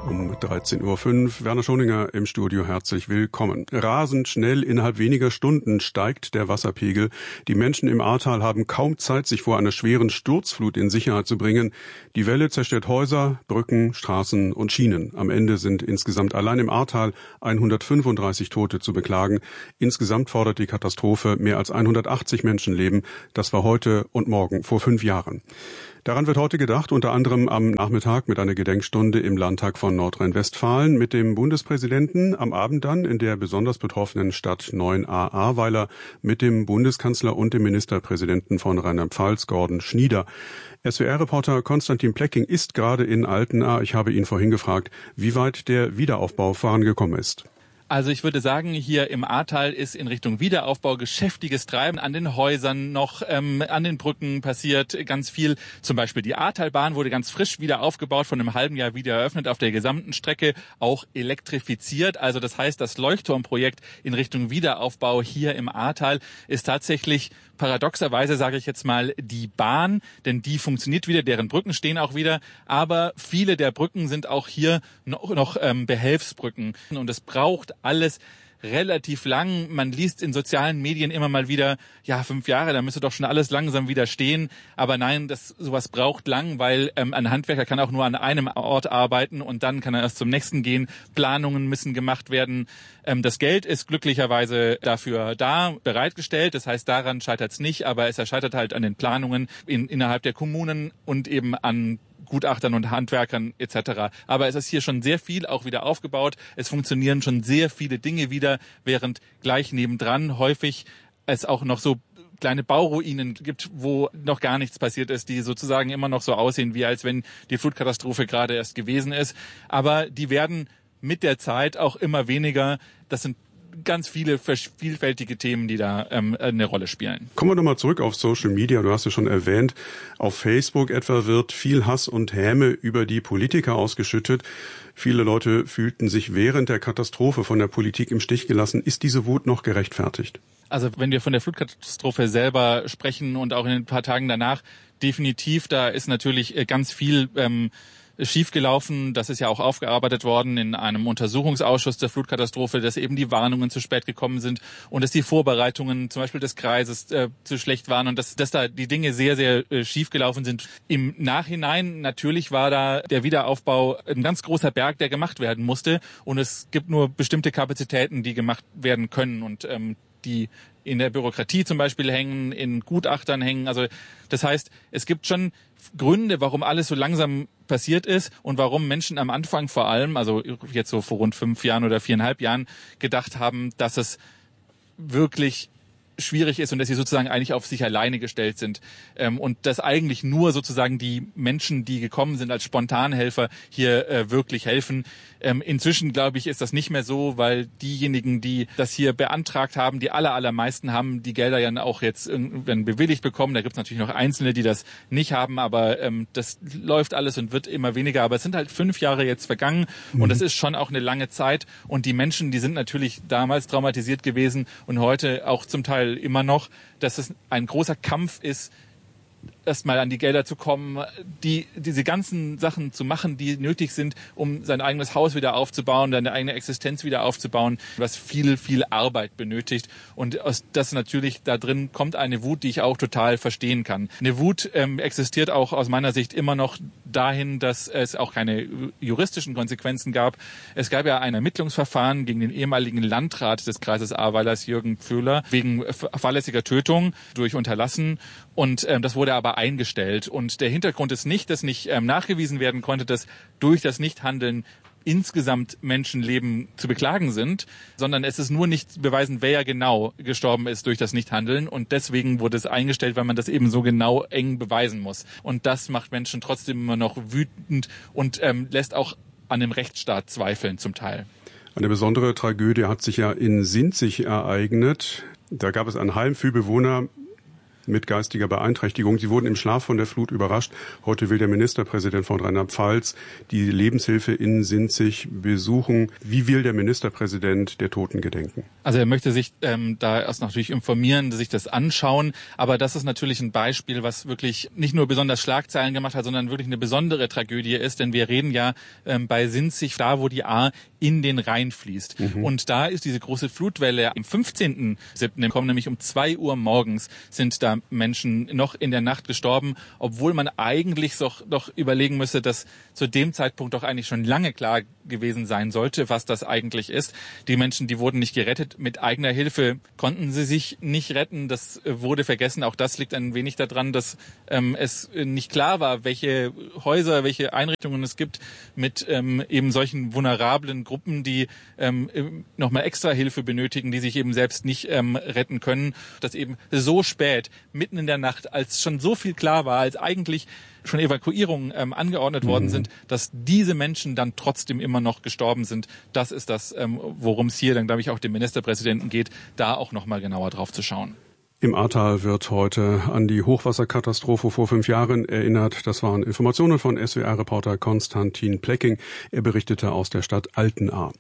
Um dreizehn Uhr fünf, Werner Schoninger im Studio, herzlich willkommen. Rasend schnell, innerhalb weniger Stunden steigt der Wasserpegel. Die Menschen im Ahrtal haben kaum Zeit, sich vor einer schweren Sturzflut in Sicherheit zu bringen. Die Welle zerstört Häuser, Brücken, Straßen und Schienen. Am Ende sind insgesamt allein im Ahrtal hundertfünfunddreißig Tote zu beklagen. Insgesamt fordert die Katastrophe mehr als hundertachtzig Menschenleben. Das war heute und morgen vor fünf Jahren. Daran wird heute gedacht, unter anderem am Nachmittag mit einer Gedenkstunde im Landtag von Nordrhein-Westfalen mit dem Bundespräsidenten, am Abend dann in der besonders betroffenen Stadt neun a Ahrweiler mit dem Bundeskanzler und dem Ministerpräsidenten von Rheinland-Pfalz, Gordon Schnieder. S W R-Reporter Konstantin Plecking ist gerade in Altenahr. Ich habe ihn vorhin gefragt, wie weit der Wiederaufbau vorangekommen ist. Also ich würde sagen, hier im Ahrtal ist in Richtung Wiederaufbau geschäftiges Treiben. An den Häusern noch, ähm, an den Brücken passiert ganz viel. Zum Beispiel die Ahrtalbahn wurde ganz frisch wieder aufgebaut, von einem halben Jahr wieder eröffnet, auf der gesamten Strecke auch elektrifiziert. Also das heißt, das Leuchtturmprojekt in Richtung Wiederaufbau hier im Ahrtal ist tatsächlich paradoxerweise, sage ich jetzt mal, die Bahn, denn die funktioniert wieder, deren Brücken stehen auch wieder, aber viele der Brücken sind auch hier noch, noch ähm, Behelfsbrücken und es braucht alles relativ lang. Man liest in sozialen Medien immer mal wieder, ja, fünf Jahre, da müsste doch schon alles langsam wieder stehen. Aber nein, das sowas braucht lang, weil ähm, ein Handwerker kann auch nur an einem Ort arbeiten und dann kann er erst zum nächsten gehen. Planungen müssen gemacht werden. Ähm, das Geld ist glücklicherweise dafür da, bereitgestellt. Das heißt, daran scheitert es nicht, aber es scheitert halt an den Planungen in, innerhalb der Kommunen und eben an Gutachtern und Handwerkern et cetera. Aber es ist hier schon sehr viel auch wieder aufgebaut. Es funktionieren schon sehr viele Dinge wieder, während gleich nebendran häufig es auch noch so kleine Bauruinen gibt, wo noch gar nichts passiert ist, die sozusagen immer noch so aussehen, wie als wenn die Flutkatastrophe gerade erst gewesen ist. Aber die werden mit der Zeit auch immer weniger. Das sind ganz viele vielfältige Themen, die da ähm, eine Rolle spielen. Kommen wir nochmal zurück auf Social Media. Du hast es schon erwähnt, auf Facebook etwa wird viel Hass und Häme über die Politiker ausgeschüttet. Viele Leute fühlten sich während der Katastrophe von der Politik im Stich gelassen. Ist diese Wut noch gerechtfertigt? Also wenn wir von der Flutkatastrophe selber sprechen und auch in den paar Tagen danach, definitiv, da ist natürlich ganz viel ähm, schiefgelaufen. Das ist ja auch aufgearbeitet worden in einem Untersuchungsausschuss der Flutkatastrophe, dass eben die Warnungen zu spät gekommen sind und dass die Vorbereitungen zum Beispiel des Kreises äh, zu schlecht waren und dass, dass da die Dinge sehr, sehr äh, schiefgelaufen sind. Im Nachhinein natürlich war da der Wiederaufbau ein ganz großer Berg, der gemacht werden musste und es gibt nur bestimmte Kapazitäten, die gemacht werden können und ähm, die in der Bürokratie zum Beispiel hängen, in Gutachtern hängen. Also das heißt, es gibt schon Gründe, warum alles so langsam passiert ist und warum Menschen am Anfang vor allem, also jetzt so vor rund fünf Jahren oder viereinhalb Jahren, gedacht haben, dass es wirklich schwierig ist und dass sie sozusagen eigentlich auf sich alleine gestellt sind ähm, und dass eigentlich nur sozusagen die Menschen, die gekommen sind als Spontanhelfer, hier äh, wirklich helfen. Ähm, inzwischen, glaube ich, ist das nicht mehr so, weil diejenigen, die das hier beantragt haben, die aller, allermeisten haben die Gelder ja auch jetzt irgendwann bewilligt bekommen. Da gibt es natürlich noch Einzelne, die das nicht haben, aber ähm, das läuft alles und wird immer weniger. Aber es sind halt fünf Jahre jetzt vergangen mhm. und das ist schon auch eine lange Zeit und die Menschen, die sind natürlich damals traumatisiert gewesen und heute auch zum Teil immer noch, dass es ein großer Kampf ist, erstmal an die Gelder zu kommen, die diese ganzen Sachen zu machen, die nötig sind, um sein eigenes Haus wieder aufzubauen, seine eigene Existenz wieder aufzubauen, was viel, viel Arbeit benötigt. Und aus das natürlich da drin kommt eine Wut, die ich auch total verstehen kann. Eine Wut ähm, existiert auch aus meiner Sicht immer noch dahin, dass es auch keine juristischen Konsequenzen gab. Es gab ja ein Ermittlungsverfahren gegen den ehemaligen Landrat des Kreises Ahrweilers, Jürgen Pföhler, wegen fahrlässiger Tötung durch Unterlassen. Und ähm, das wurde aber eingestellt. Und der Hintergrund ist nicht, dass nicht ähm, nachgewiesen werden konnte, dass durch das Nichthandeln insgesamt Menschenleben zu beklagen sind, sondern es ist nur nicht zu beweisen, wer genau gestorben ist durch das Nichthandeln. Und deswegen wurde es eingestellt, weil man das eben so genau eng beweisen muss. Und das macht Menschen trotzdem immer noch wütend und ähm, lässt auch an dem Rechtsstaat zweifeln zum Teil. Eine besondere Tragödie hat sich ja in Sinzig ereignet. Da gab es ein Heim für Bewohner mit geistiger Beeinträchtigung. Sie wurden im Schlaf von der Flut überrascht. Heute will der Ministerpräsident von Rheinland-Pfalz die Lebenshilfe in Sinzig besuchen. Wie will der Ministerpräsident der Toten gedenken? Also er möchte sich ähm, da erst natürlich informieren, sich das anschauen. Aber das ist natürlich ein Beispiel, was wirklich nicht nur besonders Schlagzeilen gemacht hat, sondern wirklich eine besondere Tragödie ist. Denn wir reden ja ähm, bei Sinzig, da wo die Ahr in den Rhein fließt. Mhm. Und da ist diese große Flutwelle am fünfzehnten siebten kommen, nämlich um zwei Uhr morgens sind da Menschen noch in der Nacht gestorben, obwohl man eigentlich doch, doch überlegen müsse, dass zu dem Zeitpunkt doch eigentlich schon lange klar gewesen sein sollte, was das eigentlich ist. Die Menschen, die wurden nicht gerettet. Mit eigener Hilfe konnten sie sich nicht retten. Das wurde vergessen. Auch das liegt ein wenig daran, dass ähm, es nicht klar war, welche Häuser, welche Einrichtungen es gibt mit ähm, eben solchen vulnerablen Gruppen, die ähm, nochmal extra Hilfe benötigen, die sich eben selbst nicht ähm, retten können. Dass eben so spät, mitten in der Nacht, als schon so viel klar war, als eigentlich schon Evakuierungen ähm, angeordnet worden mhm. sind, dass diese Menschen dann trotzdem immer noch gestorben sind. Das ist das, ähm, worum es hier dann, glaube ich, auch dem Ministerpräsidenten geht, da auch nochmal genauer drauf zu schauen. Im Ahrtal wird heute an die Hochwasserkatastrophe vor fünf Jahren erinnert. Das waren Informationen von S W R-Reporter Konstantin Plecking. Er berichtete aus der Stadt Altenahr.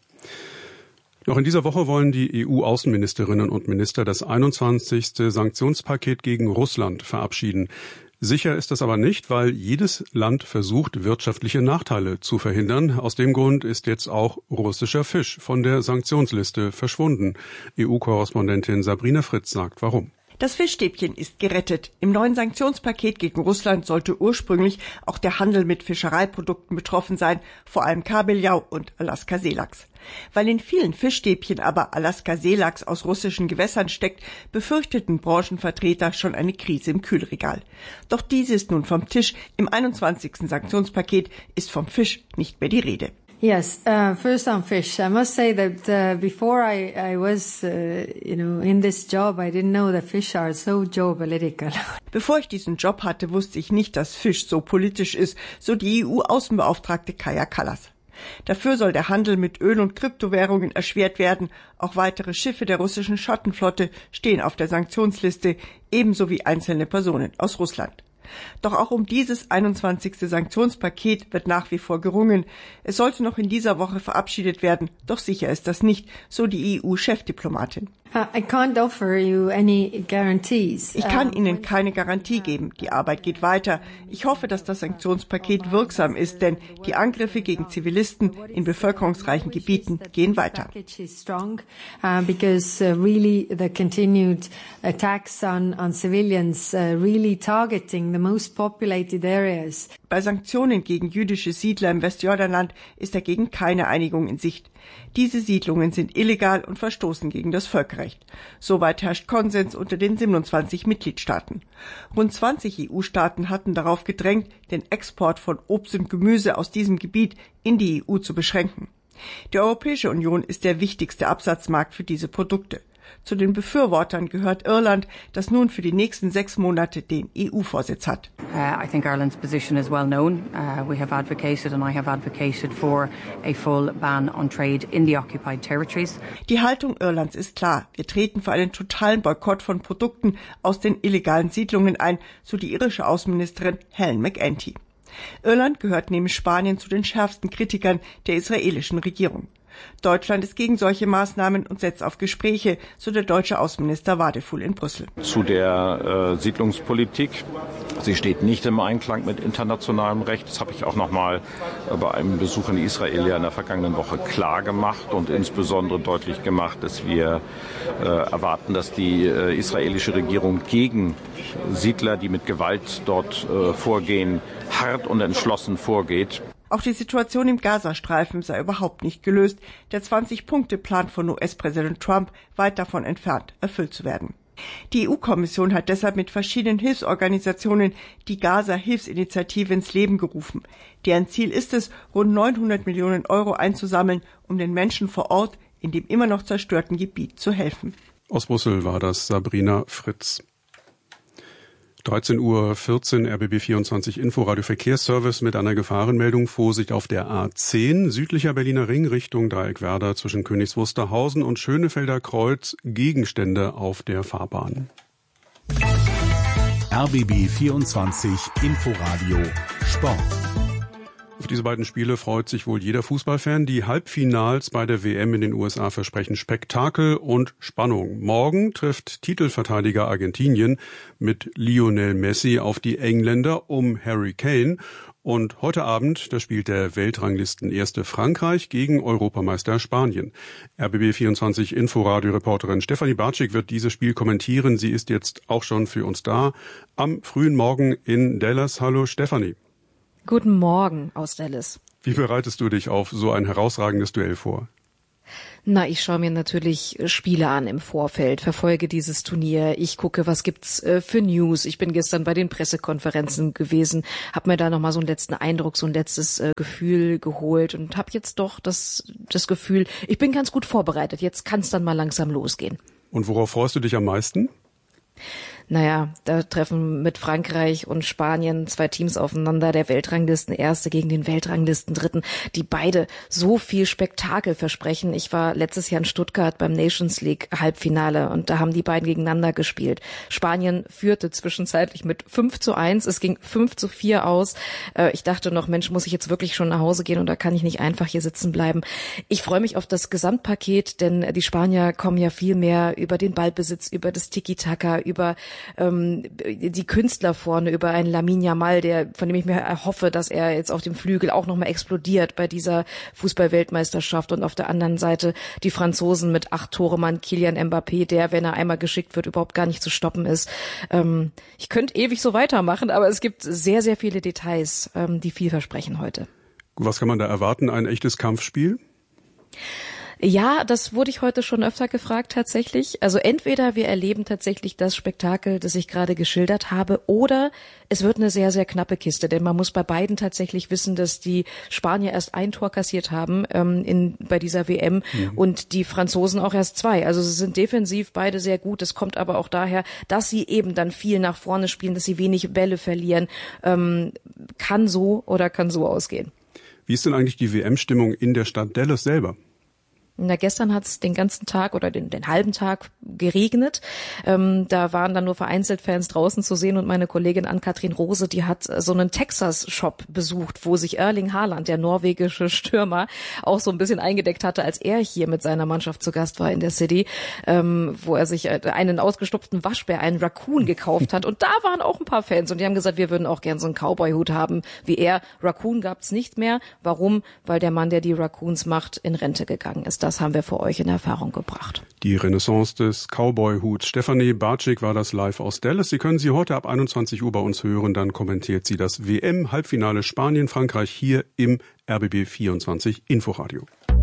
Noch in dieser Woche wollen die E U-Außenministerinnen und Minister das einundzwanzigste Sanktionspaket gegen Russland verabschieden. Sicher ist das aber nicht, weil jedes Land versucht, wirtschaftliche Nachteile zu verhindern. Aus dem Grund ist jetzt auch russischer Fisch von der Sanktionsliste verschwunden. E U-Korrespondentin Sabrina Fritz sagt, warum. Das Fischstäbchen ist gerettet. Im neuen Sanktionspaket gegen Russland sollte ursprünglich auch der Handel mit Fischereiprodukten betroffen sein, vor allem Kabeljau und Alaska-Seelachs. Weil in vielen Fischstäbchen aber Alaska-Seelachs aus russischen Gewässern steckt, befürchteten Branchenvertreter schon eine Krise im Kühlregal. Doch diese ist nun vom Tisch. Im einundzwanzigsten Sanktionspaket ist vom Fisch nicht mehr die Rede. Yes, uh, first on fish. I must say that uh, before I, I was, uh, you know, in this job, I didn't know that fish are so geopolitical. Bevor ich diesen Job hatte, wusste ich nicht, dass Fisch so politisch ist, so die E U-Außenbeauftragte Kaja Kallas. Dafür soll der Handel mit Öl- und Kryptowährungen erschwert werden. Auch weitere Schiffe der russischen Schottenflotte stehen auf der Sanktionsliste, ebenso wie einzelne Personen aus Russland. Doch auch um dieses einundzwanzigste Sanktionspaket wird nach wie vor gerungen. Es sollte noch in dieser Woche verabschiedet werden, doch sicher ist das nicht, so die E U-Chefdiplomatin. I can't offer you any guarantees. Ich kann Ihnen keine Garantie geben. Die Arbeit geht weiter. Ich hoffe, dass das Sanktionspaket wirksam ist, denn die Angriffe gegen Zivilisten in bevölkerungsreichen Gebieten gehen weiter. Because really the continued attacks on on civilians really targeting the most populated areas. Bei Sanktionen gegen jüdische Siedler im Westjordanland ist dagegen keine Einigung in Sicht. Diese Siedlungen sind illegal und verstoßen gegen das Völkerrecht. Soweit herrscht Konsens unter den siebenundzwanzig Mitgliedstaaten. Rund zwanzig E U-Staaten hatten darauf gedrängt, den Export von Obst und Gemüse aus diesem Gebiet in die E U zu beschränken. Die Europäische Union ist der wichtigste Absatzmarkt für diese Produkte. Zu den Befürwortern gehört Irland, das nun für die nächsten sechs Monate den E U-Vorsitz hat. Uh, I think Ireland's position is well known. Uh, we have advocated and I have advocated for a full ban on trade in the occupied territories. Die Haltung Irlands ist klar. Wir treten für einen totalen Boykott von Produkten aus den illegalen Siedlungen ein, so die irische Außenministerin Helen McEntee. Irland gehört neben Spanien zu den schärfsten Kritikern der israelischen Regierung. Deutschland ist gegen solche Maßnahmen und setzt auf Gespräche, so der deutsche Außenminister Wadefuhl in Brüssel. Zu der äh, Siedlungspolitik. Sie steht nicht im Einklang mit internationalem Recht. Das habe ich auch noch mal bei einem Besuch in Israel ja in der vergangenen Woche klar gemacht und insbesondere deutlich gemacht, dass wir äh, erwarten, dass die äh, israelische Regierung gegen Siedler, die mit Gewalt dort äh, vorgehen, hart und entschlossen vorgeht. Auch die Situation im Gazastreifen sei überhaupt nicht gelöst. Der zwanzig-Punkte-Plan von U S-Präsident Trump weit davon entfernt, erfüllt zu werden. Die E U-Kommission hat deshalb mit verschiedenen Hilfsorganisationen die Gaza-Hilfsinitiative ins Leben gerufen. Deren Ziel ist es, rund neunhundert Millionen Euro einzusammeln, um den Menschen vor Ort in dem immer noch zerstörten Gebiet zu helfen. Aus Brüssel war das Sabrina Fritz. dreizehn Uhr vierzehn, R B B vierundzwanzig Inforadio Verkehrsservice mit einer Gefahrenmeldung. Vorsicht auf der A zehn, südlicher Berliner Ring Richtung Dreieckwerder zwischen Königs Wusterhausen und Schönefelder Kreuz, Gegenstände auf der Fahrbahn. R B B vierundzwanzig Inforadio Sport. Auf diese beiden Spiele freut sich wohl jeder Fußballfan. Die Halbfinals bei der W M in den U S A versprechen Spektakel und Spannung. Morgen trifft Titelverteidiger Argentinien mit Lionel Messi auf die Engländer um Harry Kane. Und heute Abend, da spielt der Weltranglistenerste Frankreich gegen Europameister Spanien. R B B vierundzwanzig Inforadio-Reporterin Stefanie Bartschik wird dieses Spiel kommentieren. Sie ist jetzt auch schon für uns da am frühen Morgen in Dallas. Hallo Stefanie. Guten Morgen aus Dallas. Wie bereitest du dich auf so ein herausragendes Duell vor? Na, ich schaue mir natürlich Spiele an im Vorfeld, verfolge dieses Turnier. Ich gucke, was gibt's äh, für News. Ich bin gestern bei den Pressekonferenzen gewesen, habe mir da nochmal so einen letzten Eindruck, so ein letztes äh, Gefühl geholt und habe jetzt doch das, das Gefühl, ich bin ganz gut vorbereitet. Jetzt kann es dann mal langsam losgehen. Und worauf freust du dich am meisten? Naja, da treffen mit Frankreich und Spanien zwei Teams aufeinander, der Weltranglistenerste gegen den Weltranglistendritten, die beide so viel Spektakel versprechen. Ich war letztes Jahr in Stuttgart beim Nations League Halbfinale und da haben die beiden gegeneinander gespielt. Spanien führte zwischenzeitlich mit fünf zu eins, es ging fünf zu vier aus. Ich dachte noch, Mensch, muss ich jetzt wirklich schon nach Hause gehen und da kann ich nicht einfach hier sitzen bleiben. Ich freue mich auf das Gesamtpaket, denn die Spanier kommen ja viel mehr über den Ballbesitz, über das Tiki-Taka, über ähm, die Künstler vorne, über einen Lamine Yamal, der, von dem ich mir erhoffe, dass er jetzt auf dem Flügel auch nochmal explodiert bei dieser Fußball-Weltmeisterschaft. Und auf der anderen Seite die Franzosen mit acht Tore Mann, Kylian Mbappé, der, wenn er einmal geschickt wird, überhaupt gar nicht zu stoppen ist. Ähm, ich könnte ewig so weitermachen, aber es gibt sehr, sehr viele Details, ähm, die viel versprechen heute. Was kann man da erwarten? Ein echtes Kampfspiel? Ja, das wurde ich heute schon öfter gefragt tatsächlich. Also entweder wir erleben tatsächlich das Spektakel, das ich gerade geschildert habe, oder es wird eine sehr, sehr knappe Kiste. Denn man muss bei beiden tatsächlich wissen, dass die Spanier erst ein Tor kassiert haben ähm, in, bei dieser W M mhm. und die Franzosen auch erst zwei. Also sie sind defensiv beide sehr gut. Es kommt aber auch daher, dass sie eben dann viel nach vorne spielen, dass sie wenig Bälle verlieren. Ähm, kann so oder kann so ausgehen. Wie ist denn eigentlich die W M-Stimmung in der Stadt Dallas selber? Na, gestern hat es den ganzen Tag oder den, den halben Tag geregnet. Ähm, da waren dann nur vereinzelt Fans draußen zu sehen und meine Kollegin Ann-Kathrin Rose, die hat so einen Texas-Shop besucht, wo sich Erling Haaland, der norwegische Stürmer, auch so ein bisschen eingedeckt hatte, als er hier mit seiner Mannschaft zu Gast war in der City, ähm, wo er sich einen ausgestopften Waschbär, einen Raccoon gekauft hat. Und da waren auch ein paar Fans und die haben gesagt, wir würden auch gern so einen Cowboy-Hut haben wie er. Raccoon gab's nicht mehr. Warum? Weil der Mann, der die Raccoons macht, in Rente gegangen ist. Das haben wir für euch in Erfahrung gebracht. Die Renaissance des Cowboy-Huts. Stefanie Bartschik war das live aus Dallas. Sie können sie heute ab einundzwanzig Uhr bei uns hören. Dann kommentiert sie das W M-Halbfinale Spanien-Frankreich hier im R B B vierundzwanzig Inforadio.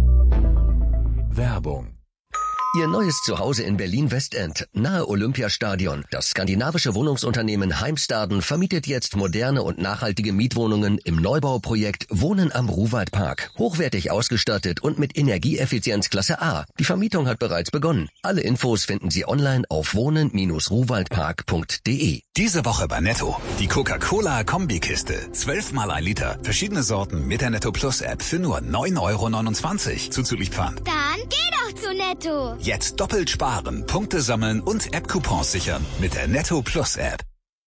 Werbung. Ihr neues Zuhause in Berlin-Westend, nahe Olympiastadion. Das skandinavische Wohnungsunternehmen Heimstaden vermietet jetzt moderne und nachhaltige Mietwohnungen im Neubauprojekt Wohnen am Ruhwaldpark. Hochwertig ausgestattet und mit Energieeffizienz Klasse A. Die Vermietung hat bereits begonnen. Alle Infos finden Sie online auf wohnen Bindestrich ruhwaldpark punkt de. Diese Woche bei Netto. Die Coca-Cola-Kombikiste. Zwölfmal ein Liter. Verschiedene Sorten mit der Netto Plus App für nur neun Euro neunundzwanzig. Zuzüglich Pfand. Dann geh doch zu Netto. Jetzt doppelt sparen, Punkte sammeln und App-Coupons sichern mit der Netto Plus App.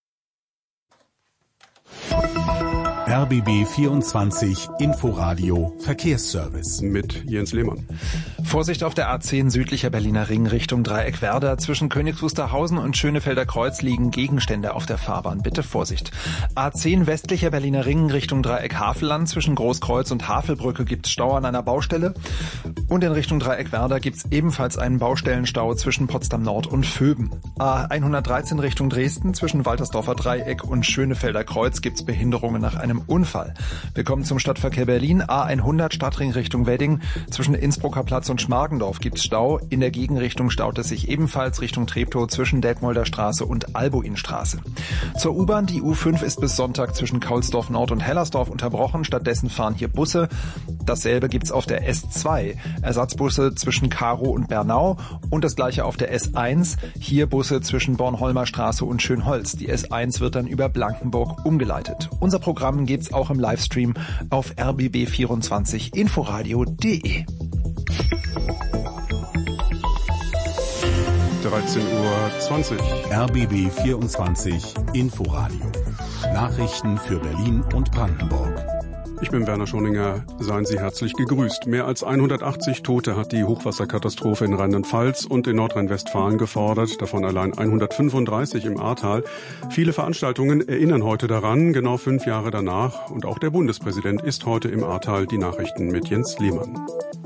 R B B vierundzwanzig Inforadio Verkehrsservice mit Jens Lehmann. Vorsicht auf der A zehn südlicher Berliner Ring Richtung Dreieck Werder. Zwischen Königs Wusterhausen und Schönefelder Kreuz liegen Gegenstände auf der Fahrbahn. Bitte Vorsicht. A zehn westlicher Berliner Ring Richtung Dreieck Havelland. Zwischen Großkreuz und Havelbrücke gibt's Stau an einer Baustelle. Und in Richtung Dreieck Werder gibt's ebenfalls einen Baustellenstau zwischen Potsdam Nord und Vöben. A hundertdreizehn Richtung Dresden. Zwischen Waltersdorfer Dreieck und Schönefelder Kreuz gibt's Behinderungen nach einem Unfall. Wir kommen zum Stadtverkehr Berlin. A hundert Stadtring Richtung Wedding. Zwischen Innsbrucker Platz und Schmargendorf gibt's Stau. In der Gegenrichtung staut es sich ebenfalls Richtung Treptow zwischen Detmolder Straße und Albuinstraße. Zur U-Bahn. Die U fünf ist bis Sonntag zwischen Kaulsdorf Nord und Hellersdorf unterbrochen. Stattdessen fahren hier Busse. Dasselbe gibt's auf der S zwei. Ersatzbusse zwischen Karow und Bernau. Und das gleiche auf der S eins. Hier Busse zwischen Bornholmer Straße und Schönholz. Die S eins wird dann über Blankenburg umgeleitet. Unser Programm gibt's auch im Livestream auf r b b vierundzwanzig inforadio punkt de. dreizehn Uhr zwanzig. R B B vierundzwanzig Inforadio. Nachrichten für Berlin und Brandenburg. Ich bin Werner Schoninger. Seien Sie herzlich gegrüßt. Mehr als hundertachtzig Tote hat die Hochwasserkatastrophe in Rheinland-Pfalz und in Nordrhein-Westfalen gefordert, davon allein hundertfünfunddreißig im Ahrtal. Viele Veranstaltungen erinnern heute daran, genau fünf Jahre danach. Und auch der Bundespräsident ist heute im Ahrtal. Die Nachrichten mit Jens Lehmann.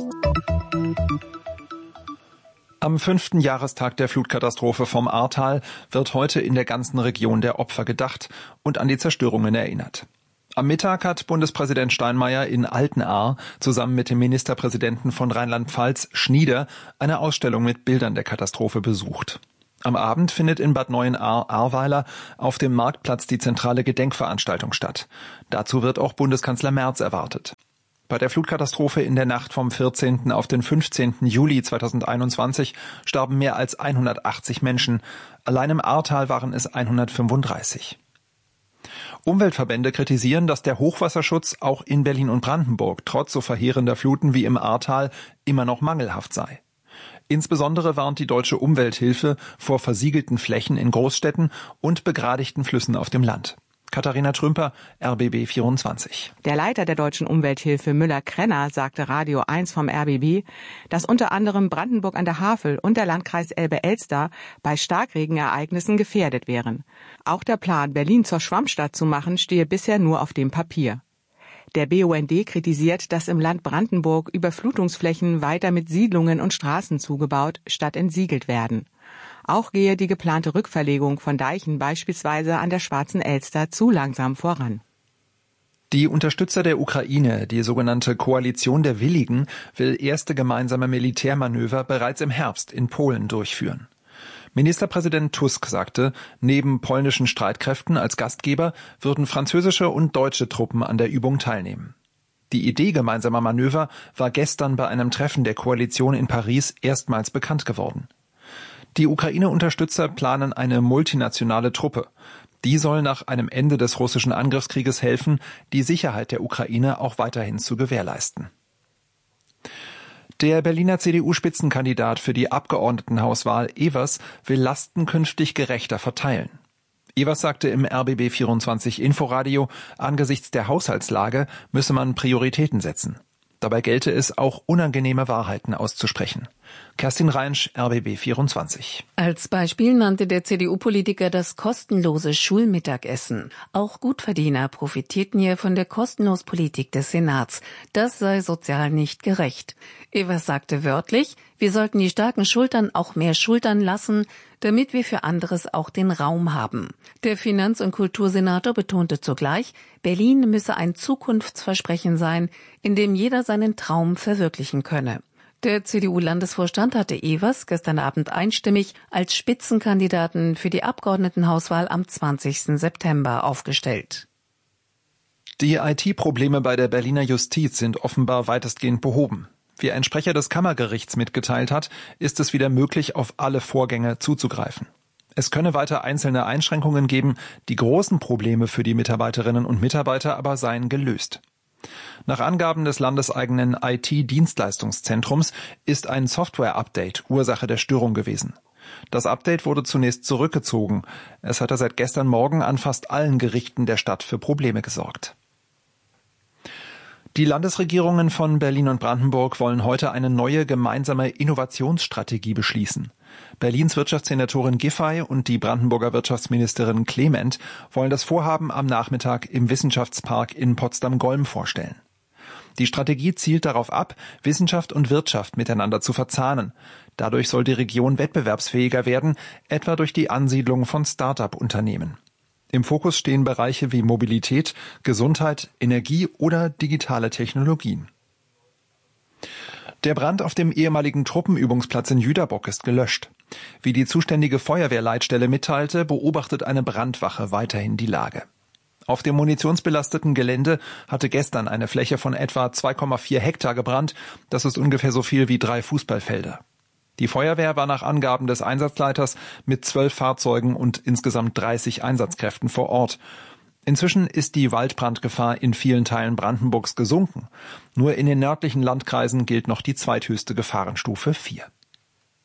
Am fünften Jahrestag der Flutkatastrophe vom Ahrtal wird heute in der ganzen Region der Opfer gedacht und an die Zerstörungen erinnert. Am Mittag hat Bundespräsident Steinmeier in Altenahr zusammen mit dem Ministerpräsidenten von Rheinland-Pfalz Schnieder eine Ausstellung mit Bildern der Katastrophe besucht. Am Abend findet in Bad Neuenahr-Ahrweiler auf dem Marktplatz die zentrale Gedenkveranstaltung statt. Dazu wird auch Bundeskanzler Merz erwartet. Bei der Flutkatastrophe in der Nacht vom vierzehnten auf den fünfzehnten Juli zweitausendeinundzwanzig starben mehr als hundertachtzig Menschen. Allein im Ahrtal waren es hundertfünfunddreißig. Umweltverbände kritisieren, dass der Hochwasserschutz auch in Berlin und Brandenburg trotz so verheerender Fluten wie im Ahrtal immer noch mangelhaft sei. Insbesondere warnt die Deutsche Umwelthilfe vor versiegelten Flächen in Großstädten und begradigten Flüssen auf dem Land. Katharina Trümper, R B B vierundzwanzig. Der Leiter der Deutschen Umwelthilfe Müller-Krenner sagte Radio eins vom R B B, dass unter anderem Brandenburg an der Havel und der Landkreis Elbe-Elster bei Starkregenereignissen gefährdet wären. Auch der Plan, Berlin zur Schwammstadt zu machen, stehe bisher nur auf dem Papier. Der B U N D kritisiert, dass im Land Brandenburg Überflutungsflächen weiter mit Siedlungen und Straßen zugebaut statt entsiegelt werden. Auch gehe die geplante Rückverlegung von Deichen beispielsweise an der Schwarzen Elster zu langsam voran. Die Unterstützer der Ukraine, die sogenannte Koalition der Willigen, will erste gemeinsame Militärmanöver bereits im Herbst in Polen durchführen. Ministerpräsident Tusk sagte, neben polnischen Streitkräften als Gastgeber würden französische und deutsche Truppen an der Übung teilnehmen. Die Idee gemeinsamer Manöver war gestern bei einem Treffen der Koalition in Paris erstmals bekannt geworden. Die Ukraine-Unterstützer planen eine multinationale Truppe. Die soll nach einem Ende des russischen Angriffskrieges helfen, die Sicherheit der Ukraine auch weiterhin zu gewährleisten. Der Berliner C D U-Spitzenkandidat für die Abgeordnetenhauswahl Evers will Lasten künftig gerechter verteilen. Evers sagte im R B B vierundzwanzig Inforadio, angesichts der Haushaltslage müsse man Prioritäten setzen. Dabei gelte es, auch unangenehme Wahrheiten auszusprechen. Kerstin Reinsch, R B B vierundzwanzig. Als Beispiel nannte der C D U-Politiker das kostenlose Schulmittagessen. Auch Gutverdiener profitierten hier von der Kostenlospolitik des Senats. Das sei sozial nicht gerecht. Evers sagte wörtlich, wir sollten die starken Schultern auch mehr schultern lassen, damit wir für anderes auch den Raum haben. Der Finanz- und Kultursenator betonte zugleich, Berlin müsse ein Zukunftsversprechen sein, in dem jeder seinen Traum verwirklichen könne. Der C D U-Landesvorstand hatte Evers gestern Abend einstimmig als Spitzenkandidaten für die Abgeordnetenhauswahl am zwanzigsten September aufgestellt. Die I T-Probleme bei der Berliner Justiz sind offenbar weitestgehend behoben. Wie ein Sprecher des Kammergerichts mitgeteilt hat, ist es wieder möglich, auf alle Vorgänge zuzugreifen. Es könne weiter einzelne Einschränkungen geben, die großen Probleme für die Mitarbeiterinnen und Mitarbeiter aber seien gelöst. Nach Angaben des landeseigenen I T-Dienstleistungszentrums ist ein Software-Update Ursache der Störung gewesen. Das Update wurde zunächst zurückgezogen. Es hatte seit gestern Morgen an fast allen Gerichten der Stadt für Probleme gesorgt. Die Landesregierungen von Berlin und Brandenburg wollen heute eine neue gemeinsame Innovationsstrategie beschließen. Berlins Wirtschaftssenatorin Giffey und die Brandenburger Wirtschaftsministerin Clement wollen das Vorhaben am Nachmittag im Wissenschaftspark in Potsdam-Golm vorstellen. Die Strategie zielt darauf ab, Wissenschaft und Wirtschaft miteinander zu verzahnen. Dadurch soll die Region wettbewerbsfähiger werden, etwa durch die Ansiedlung von Start-up-Unternehmen. Im Fokus stehen Bereiche wie Mobilität, Gesundheit, Energie oder digitale Technologien. Der Brand auf dem ehemaligen Truppenübungsplatz in Jüterbock ist gelöscht. Wie die zuständige Feuerwehrleitstelle mitteilte, beobachtet eine Brandwache weiterhin die Lage. Auf dem munitionsbelasteten Gelände hatte gestern eine Fläche von etwa zwei Komma vier Hektar gebrannt. Das ist ungefähr so viel wie drei Fußballfelder. Die Feuerwehr war nach Angaben des Einsatzleiters mit zwölf Fahrzeugen und insgesamt dreißig Einsatzkräften vor Ort. Inzwischen ist die Waldbrandgefahr in vielen Teilen Brandenburgs gesunken. Nur in den nördlichen Landkreisen gilt noch die zweithöchste Gefahrenstufe vier.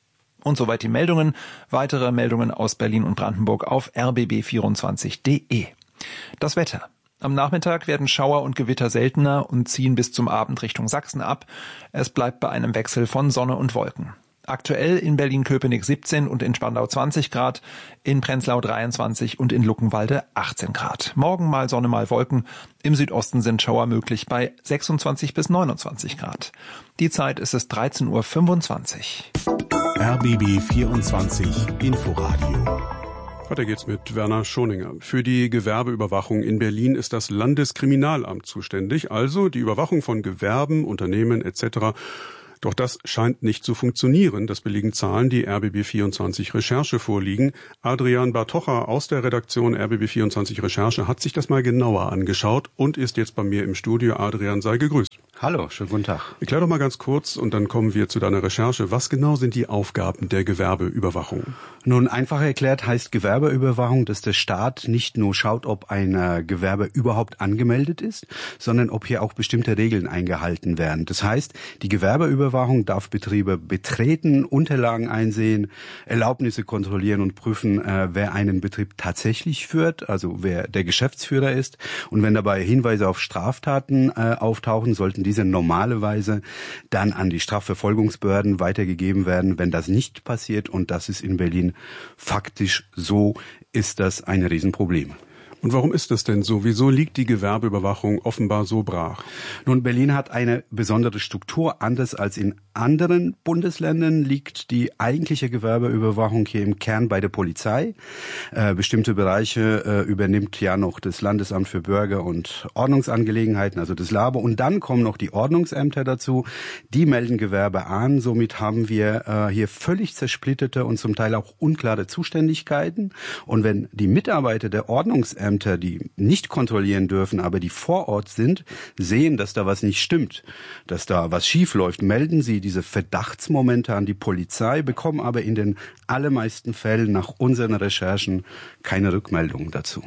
Und soweit die Meldungen. Weitere Meldungen aus Berlin und Brandenburg auf r b b vierundzwanzig punkt d e. Das Wetter. Am Nachmittag werden Schauer und Gewitter seltener und ziehen bis zum Abend Richtung Sachsen ab. Es bleibt bei einem Wechsel von Sonne und Wolken. Aktuell in Berlin-Köpenick siebzehn und in Spandau zwanzig Grad, in Prenzlau dreiundzwanzig und in Luckenwalde achtzehn Grad. Morgen mal Sonne, mal Wolken. Im Südosten sind Schauer möglich bei sechsundzwanzig bis neunundzwanzig Grad. Die Zeit ist es dreizehn Uhr fünfundzwanzig. R B B vierundzwanzig Inforadio. Weiter geht's mit Werner Schoninger. Für die Gewerbeüberwachung in Berlin ist das Landeskriminalamt zuständig, also die Überwachung von Gewerben, Unternehmen et cetera. Doch das scheint nicht zu funktionieren. Das belegen Zahlen, die R B B vierundzwanzig Recherche vorliegen. Adrian Bartocha aus der Redaktion R B B vierundzwanzig Recherche hat sich das mal genauer angeschaut und ist jetzt bei mir im Studio. Adrian, sei gegrüßt. Hallo, schönen guten Tag. Erklär doch mal ganz kurz und dann kommen wir zu deiner Recherche. Was genau sind die Aufgaben der Gewerbeüberwachung? Nun, einfach erklärt heißt Gewerbeüberwachung, dass der Staat nicht nur schaut, ob ein Gewerbe überhaupt angemeldet ist, sondern ob hier auch bestimmte Regeln eingehalten werden. Das heißt, die Gewerbeüberwachung darf Betriebe betreten, Unterlagen einsehen, Erlaubnisse kontrollieren und prüfen, äh, wer einen Betrieb tatsächlich führt, also wer der Geschäftsführer ist. Und wenn dabei Hinweise auf Straftaten äh, auftauchen, sollten diese normalerweise dann an die Strafverfolgungsbehörden weitergegeben werden. Wenn das nicht passiert, und das ist in Berlin faktisch so, ist das ein Riesenproblem. Und warum ist das denn so? Wieso liegt die Gewerbeüberwachung offenbar so brach? Nun, Berlin hat eine besondere Struktur. Anders als in anderen Bundesländern liegt die eigentliche Gewerbeüberwachung hier im Kern bei der Polizei. Äh, bestimmte Bereiche äh, übernimmt ja noch das Landesamt für Bürger- und Ordnungsangelegenheiten, also das LABO. Und dann kommen noch die Ordnungsämter dazu. Die melden Gewerbe an. Somit haben wir äh, hier völlig zersplitterte und zum Teil auch unklare Zuständigkeiten. Und wenn die Mitarbeiter der Ordnungsämter, die nicht kontrollieren dürfen, aber die vor Ort sind, sehen, dass da was nicht stimmt, dass da was schief läuft, melden sie diese Verdachtsmomente an die Polizei, bekommen aber in den allermeisten Fällen nach unseren Recherchen keine Rückmeldung dazu.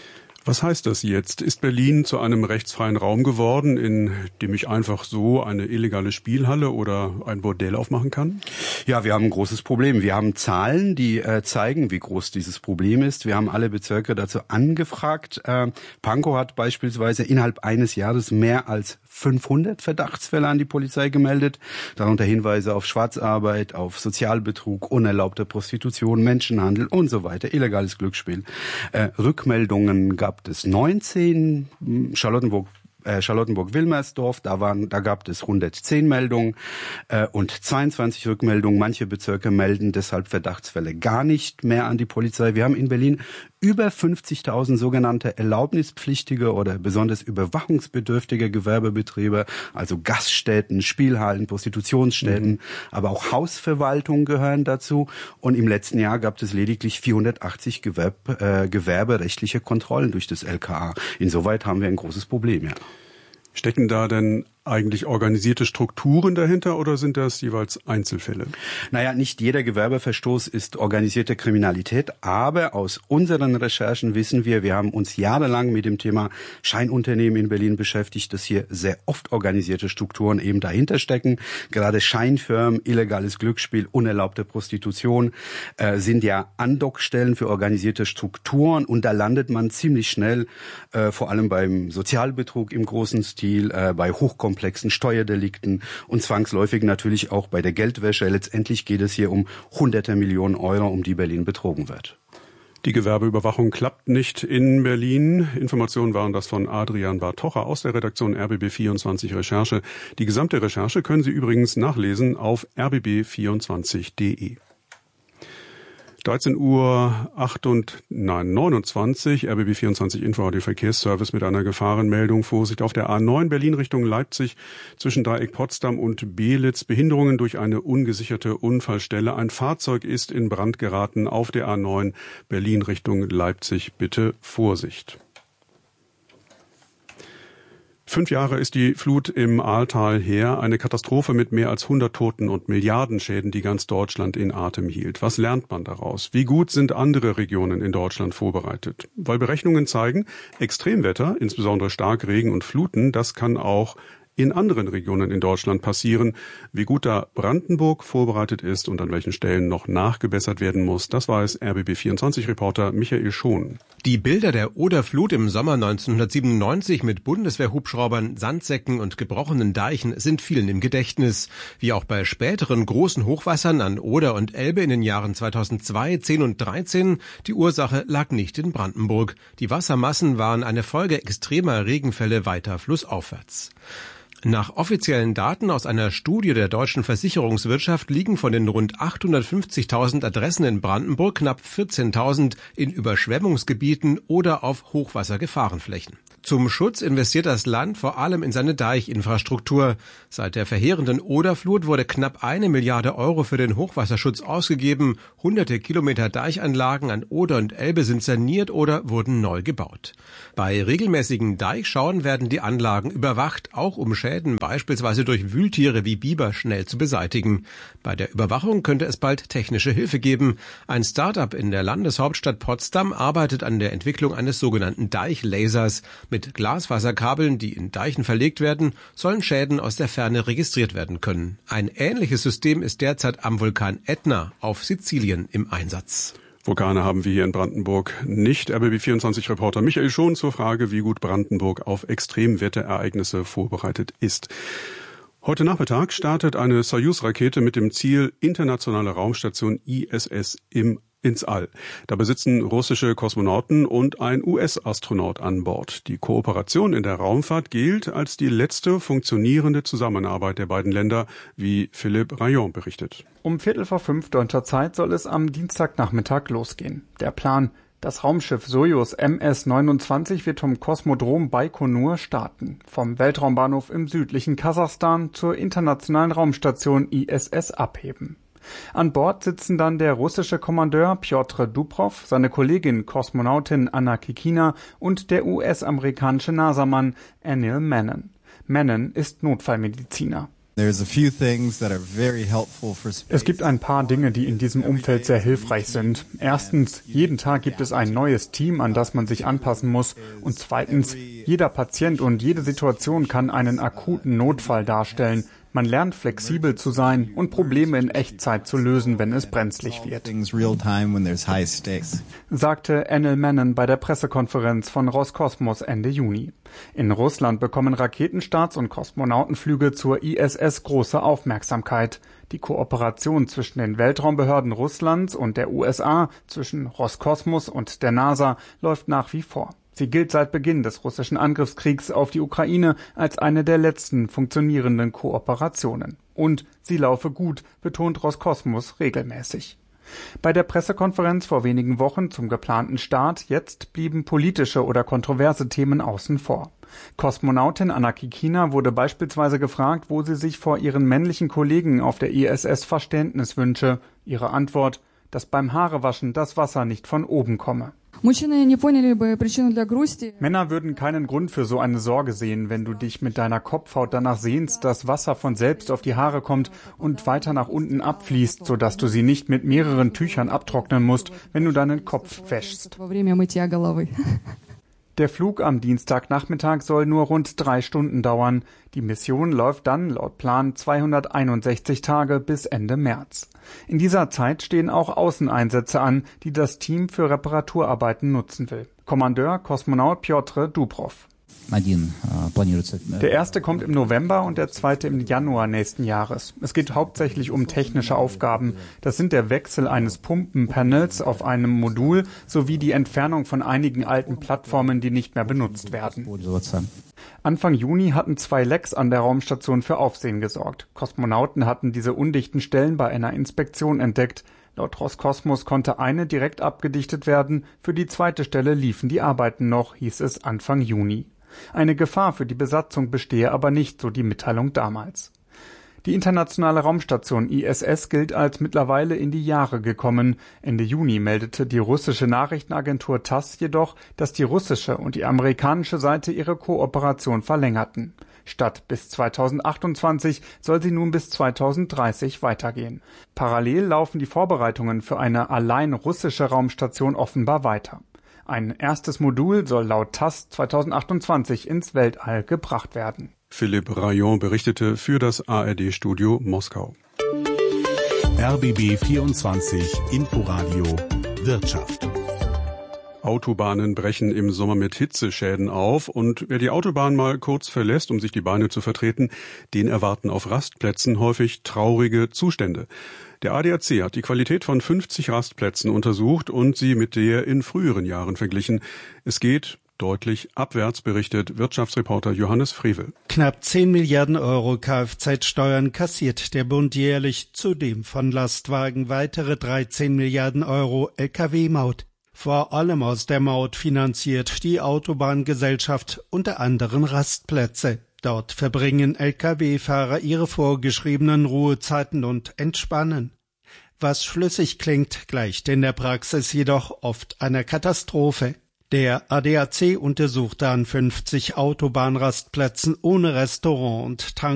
Was heißt das jetzt? Ist Berlin zu einem rechtsfreien Raum geworden, in dem ich einfach so eine illegale Spielhalle oder ein Bordell aufmachen kann? Ja, wir haben ein großes Problem. Wir haben Zahlen, die äh, zeigen, wie groß dieses Problem ist. Wir haben alle Bezirke dazu angefragt. Äh, Pankow hat beispielsweise innerhalb eines Jahres mehr als fünfhundert Verdachtsfälle an die Polizei gemeldet, darunter Hinweise auf Schwarzarbeit, auf Sozialbetrug, unerlaubte Prostitution, Menschenhandel und so weiter, illegales Glücksspiel. Äh, Rückmeldungen gab es neunzehn, Charlottenburg Äh, Charlottenburg-Wilmersdorf, da waren, da gab es hundertzehn Meldungen äh, und zweiundzwanzig Rückmeldungen. Manche Bezirke melden deshalb Verdachtsfälle gar nicht mehr an die Polizei. Wir haben in Berlin über fünfzigtausend sogenannte erlaubnispflichtige oder besonders überwachungsbedürftige Gewerbebetriebe, also Gaststätten, Spielhallen, Prostitutionsstätten, mhm. aber auch Hausverwaltungen gehören dazu. Und im letzten Jahr gab es lediglich vierhundertachtzig Gewerb, äh, gewerberechtliche Kontrollen durch das L K A. Insoweit haben wir ein großes Problem, ja. Stecken da denn eigentlich organisierte Strukturen dahinter oder sind das jeweils Einzelfälle? Naja, nicht jeder Gewerbeverstoß ist organisierte Kriminalität, aber aus unseren Recherchen wissen wir, wir haben uns jahrelang mit dem Thema Scheinunternehmen in Berlin beschäftigt, dass hier sehr oft organisierte Strukturen eben dahinter stecken. Gerade Scheinfirmen, illegales Glücksspiel, unerlaubte Prostitution äh, sind ja Andockstellen für organisierte Strukturen und da landet man ziemlich schnell, äh, vor allem beim Sozialbetrug im großen Stil, äh, bei Hochkomplexen komplexen Steuerdelikten und zwangsläufig natürlich auch bei der Geldwäsche. Letztendlich geht es hier um hunderte Millionen Euro, um die Berlin betrogen wird. Die Gewerbeüberwachung klappt nicht in Berlin. Informationen waren das von Adrian Bartocha aus der Redaktion R B B vierundzwanzig Recherche. Die gesamte Recherche können Sie übrigens nachlesen auf r b b vierundzwanzig punkt d e. dreizehn Uhr acht und, nein, neunundzwanzig, R B B vierundzwanzig Inforadio Verkehrsservice mit einer Gefahrenmeldung. Vorsicht auf der A neun Berlin Richtung Leipzig zwischen Dreieck Potsdam und Beelitz. Behinderungen durch eine ungesicherte Unfallstelle. Ein Fahrzeug ist in Brand geraten auf der A neun Berlin Richtung Leipzig. Bitte Vorsicht. Fünf Jahre ist die Flut im Ahrtal her, eine Katastrophe mit mehr als hundert Toten und Milliardenschäden, die ganz Deutschland in Atem hielt. Was lernt man daraus? Wie gut sind andere Regionen in Deutschland vorbereitet? Weil Berechnungen zeigen, Extremwetter, insbesondere Starkregen und Fluten, das kann auch in anderen Regionen in Deutschland passieren. Wie gut da Brandenburg vorbereitet ist und an welchen Stellen noch nachgebessert werden muss, das weiß R B B vierundzwanzig-Reporter Michael Schon. Die Bilder der Oderflut im Sommer neunzehnhundertsiebenundneunzig mit Bundeswehrhubschraubern, Sandsäcken und gebrochenen Deichen sind vielen im Gedächtnis. Wie auch bei späteren großen Hochwassern an Oder und Elbe in den Jahren zweitausendzwei, zehn und dreizehn. Die Ursache lag nicht in Brandenburg. Die Wassermassen waren eine Folge extremer Regenfälle weiter flussaufwärts. Nach offiziellen Daten aus einer Studie der deutschen Versicherungswirtschaft liegen von den rund achthundertfünfzigtausend Adressen in Brandenburg knapp vierzehntausend in Überschwemmungsgebieten oder auf Hochwassergefahrenflächen. Zum Schutz investiert das Land vor allem in seine Deichinfrastruktur. Seit der verheerenden Oderflut wurde knapp eine Milliarde Euro für den Hochwasserschutz ausgegeben. Hunderte Kilometer Deichanlagen an Oder und Elbe sind saniert oder wurden neu gebaut. Bei regelmäßigen Deichschauen werden die Anlagen überwacht, auch um Schäden beispielsweise durch Wühltiere wie Biber schnell zu beseitigen. Bei der Überwachung könnte es bald technische Hilfe geben. Ein Start-up in der Landeshauptstadt Potsdam arbeitet an der Entwicklung eines sogenannten Deichlasers. Mit Glasfaserkabeln, die in Deichen verlegt werden, sollen Schäden aus der Ferne registriert werden können. Ein ähnliches System ist derzeit am Vulkan Ätna auf Sizilien im Einsatz. Vulkane haben wir hier in Brandenburg nicht. R B B vierundzwanzig-Reporter Michael Schon zur Frage, wie gut Brandenburg auf Extremwetterereignisse vorbereitet ist. Heute Nachmittag startet eine Soyuz-Rakete mit dem Ziel internationale Raumstation I S S im ins All. Dabei sitzen russische Kosmonauten und ein U S-Astronaut an Bord. Die Kooperation in der Raumfahrt gilt als die letzte funktionierende Zusammenarbeit der beiden Länder, wie Philipp Rayon berichtet. Um Viertel vor fünf deutscher Zeit soll es am Dienstagnachmittag losgehen. Der Plan: Das Raumschiff Sojus M S neunundzwanzig wird vom Kosmodrom Baikonur starten, vom Weltraumbahnhof im südlichen Kasachstan zur internationalen Raumstation I S S abheben. An Bord sitzen dann der russische Kommandeur Pjotr Dubrov, seine Kollegin Kosmonautin Anna Kikina und der U S-amerikanische NASA-Mann Anil Menon. Menon ist Notfallmediziner. Es gibt ein paar Dinge, die in diesem Umfeld sehr hilfreich sind. Erstens, jeden Tag gibt es ein neues Team, an das man sich anpassen muss. Und zweitens, jeder Patient und jede Situation kann einen akuten Notfall darstellen. Man lernt flexibel zu sein und Probleme in Echtzeit zu lösen, wenn es brenzlig wird, sagte Anil Menon bei der Pressekonferenz von Roskosmos Ende Juni. In Russland bekommen Raketenstarts und Kosmonautenflüge zur I S S große Aufmerksamkeit. Die Kooperation zwischen den Weltraumbehörden Russlands und der U S A, zwischen Roskosmos und der NASA, läuft nach wie vor. Sie gilt seit Beginn des russischen Angriffskriegs auf die Ukraine als eine der letzten funktionierenden Kooperationen. Und sie laufe gut, betont Roskosmos regelmäßig. Bei der Pressekonferenz vor wenigen Wochen zum geplanten Start jetzt blieben politische oder kontroverse Themen außen vor. Kosmonautin Anna Kikina wurde beispielsweise gefragt, wo sie sich vor ihren männlichen Kollegen auf der I S S Verständnis wünsche. Ihre Antwort: dass beim Haarewaschen das Wasser nicht von oben komme. Männer würden keinen Grund für so eine Sorge sehen, wenn du dich mit deiner Kopfhaut danach sehnst, dass Wasser von selbst auf die Haare kommt und weiter nach unten abfließt, sodass du sie nicht mit mehreren Tüchern abtrocknen musst, wenn du deinen Kopf wäschst. Der Flug am Dienstagnachmittag soll nur rund drei Stunden dauern. Die Mission läuft dann laut Plan zweihunderteinundsechzig Tage bis Ende März. In dieser Zeit stehen auch Außeneinsätze an, die das Team für Reparaturarbeiten nutzen will. Kommandeur Kosmonaut Pjotr Dubrov. Der erste kommt im November und der zweite im Januar nächsten Jahres. Es geht hauptsächlich um technische Aufgaben. Das sind der Wechsel eines Pumpenpanels auf einem Modul sowie die Entfernung von einigen alten Plattformen, die nicht mehr benutzt werden. Anfang Juni hatten zwei Lecks an der Raumstation für Aufsehen gesorgt. Kosmonauten hatten diese undichten Stellen bei einer Inspektion entdeckt. Laut Roskosmos konnte eine direkt abgedichtet werden. Für die zweite Stelle liefen die Arbeiten noch, hieß es Anfang Juni. Eine Gefahr für die Besatzung bestehe aber nicht, so die Mitteilung damals. Die internationale Raumstation I S S gilt als mittlerweile in die Jahre gekommen. Ende Juni meldete die russische Nachrichtenagentur TASS jedoch, dass die russische und die amerikanische Seite ihre Kooperation verlängerten. Statt bis zweitausendachtundzwanzig soll sie nun bis zweitausenddreißig weitergehen. Parallel laufen die Vorbereitungen für eine allein russische Raumstation offenbar weiter. Ein erstes Modul soll laut TASS zweitausendachtundzwanzig ins Weltall gebracht werden. Philipp Rayon berichtete für das A R D-Studio Moskau. R B B vierundzwanzig Inforadio Wirtschaft. Autobahnen brechen im Sommer mit Hitzeschäden auf und wer die Autobahn mal kurz verlässt, um sich die Beine zu vertreten, den erwarten auf Rastplätzen häufig traurige Zustände. Der A D A C hat die Qualität von fünfzig Rastplätzen untersucht und sie mit der in früheren Jahren verglichen. Es geht deutlich abwärts, berichtet Wirtschaftsreporter Johannes Frevel. Knapp zehn Milliarden Euro Kfz-Steuern kassiert der Bund jährlich, zudem von Lastwagen weitere dreizehn Milliarden Euro L K W-Maut. Vor allem aus der Maut finanziert die Autobahngesellschaft unter anderem Rastplätze. Dort verbringen L K W-Fahrer ihre vorgeschriebenen Ruhezeiten und entspannen. Was schlüssig klingt, gleicht in der Praxis jedoch oft einer Katastrophe. Der A D A C untersuchte an fünfzig Autobahnrastplätzen ohne Restaurant und Tank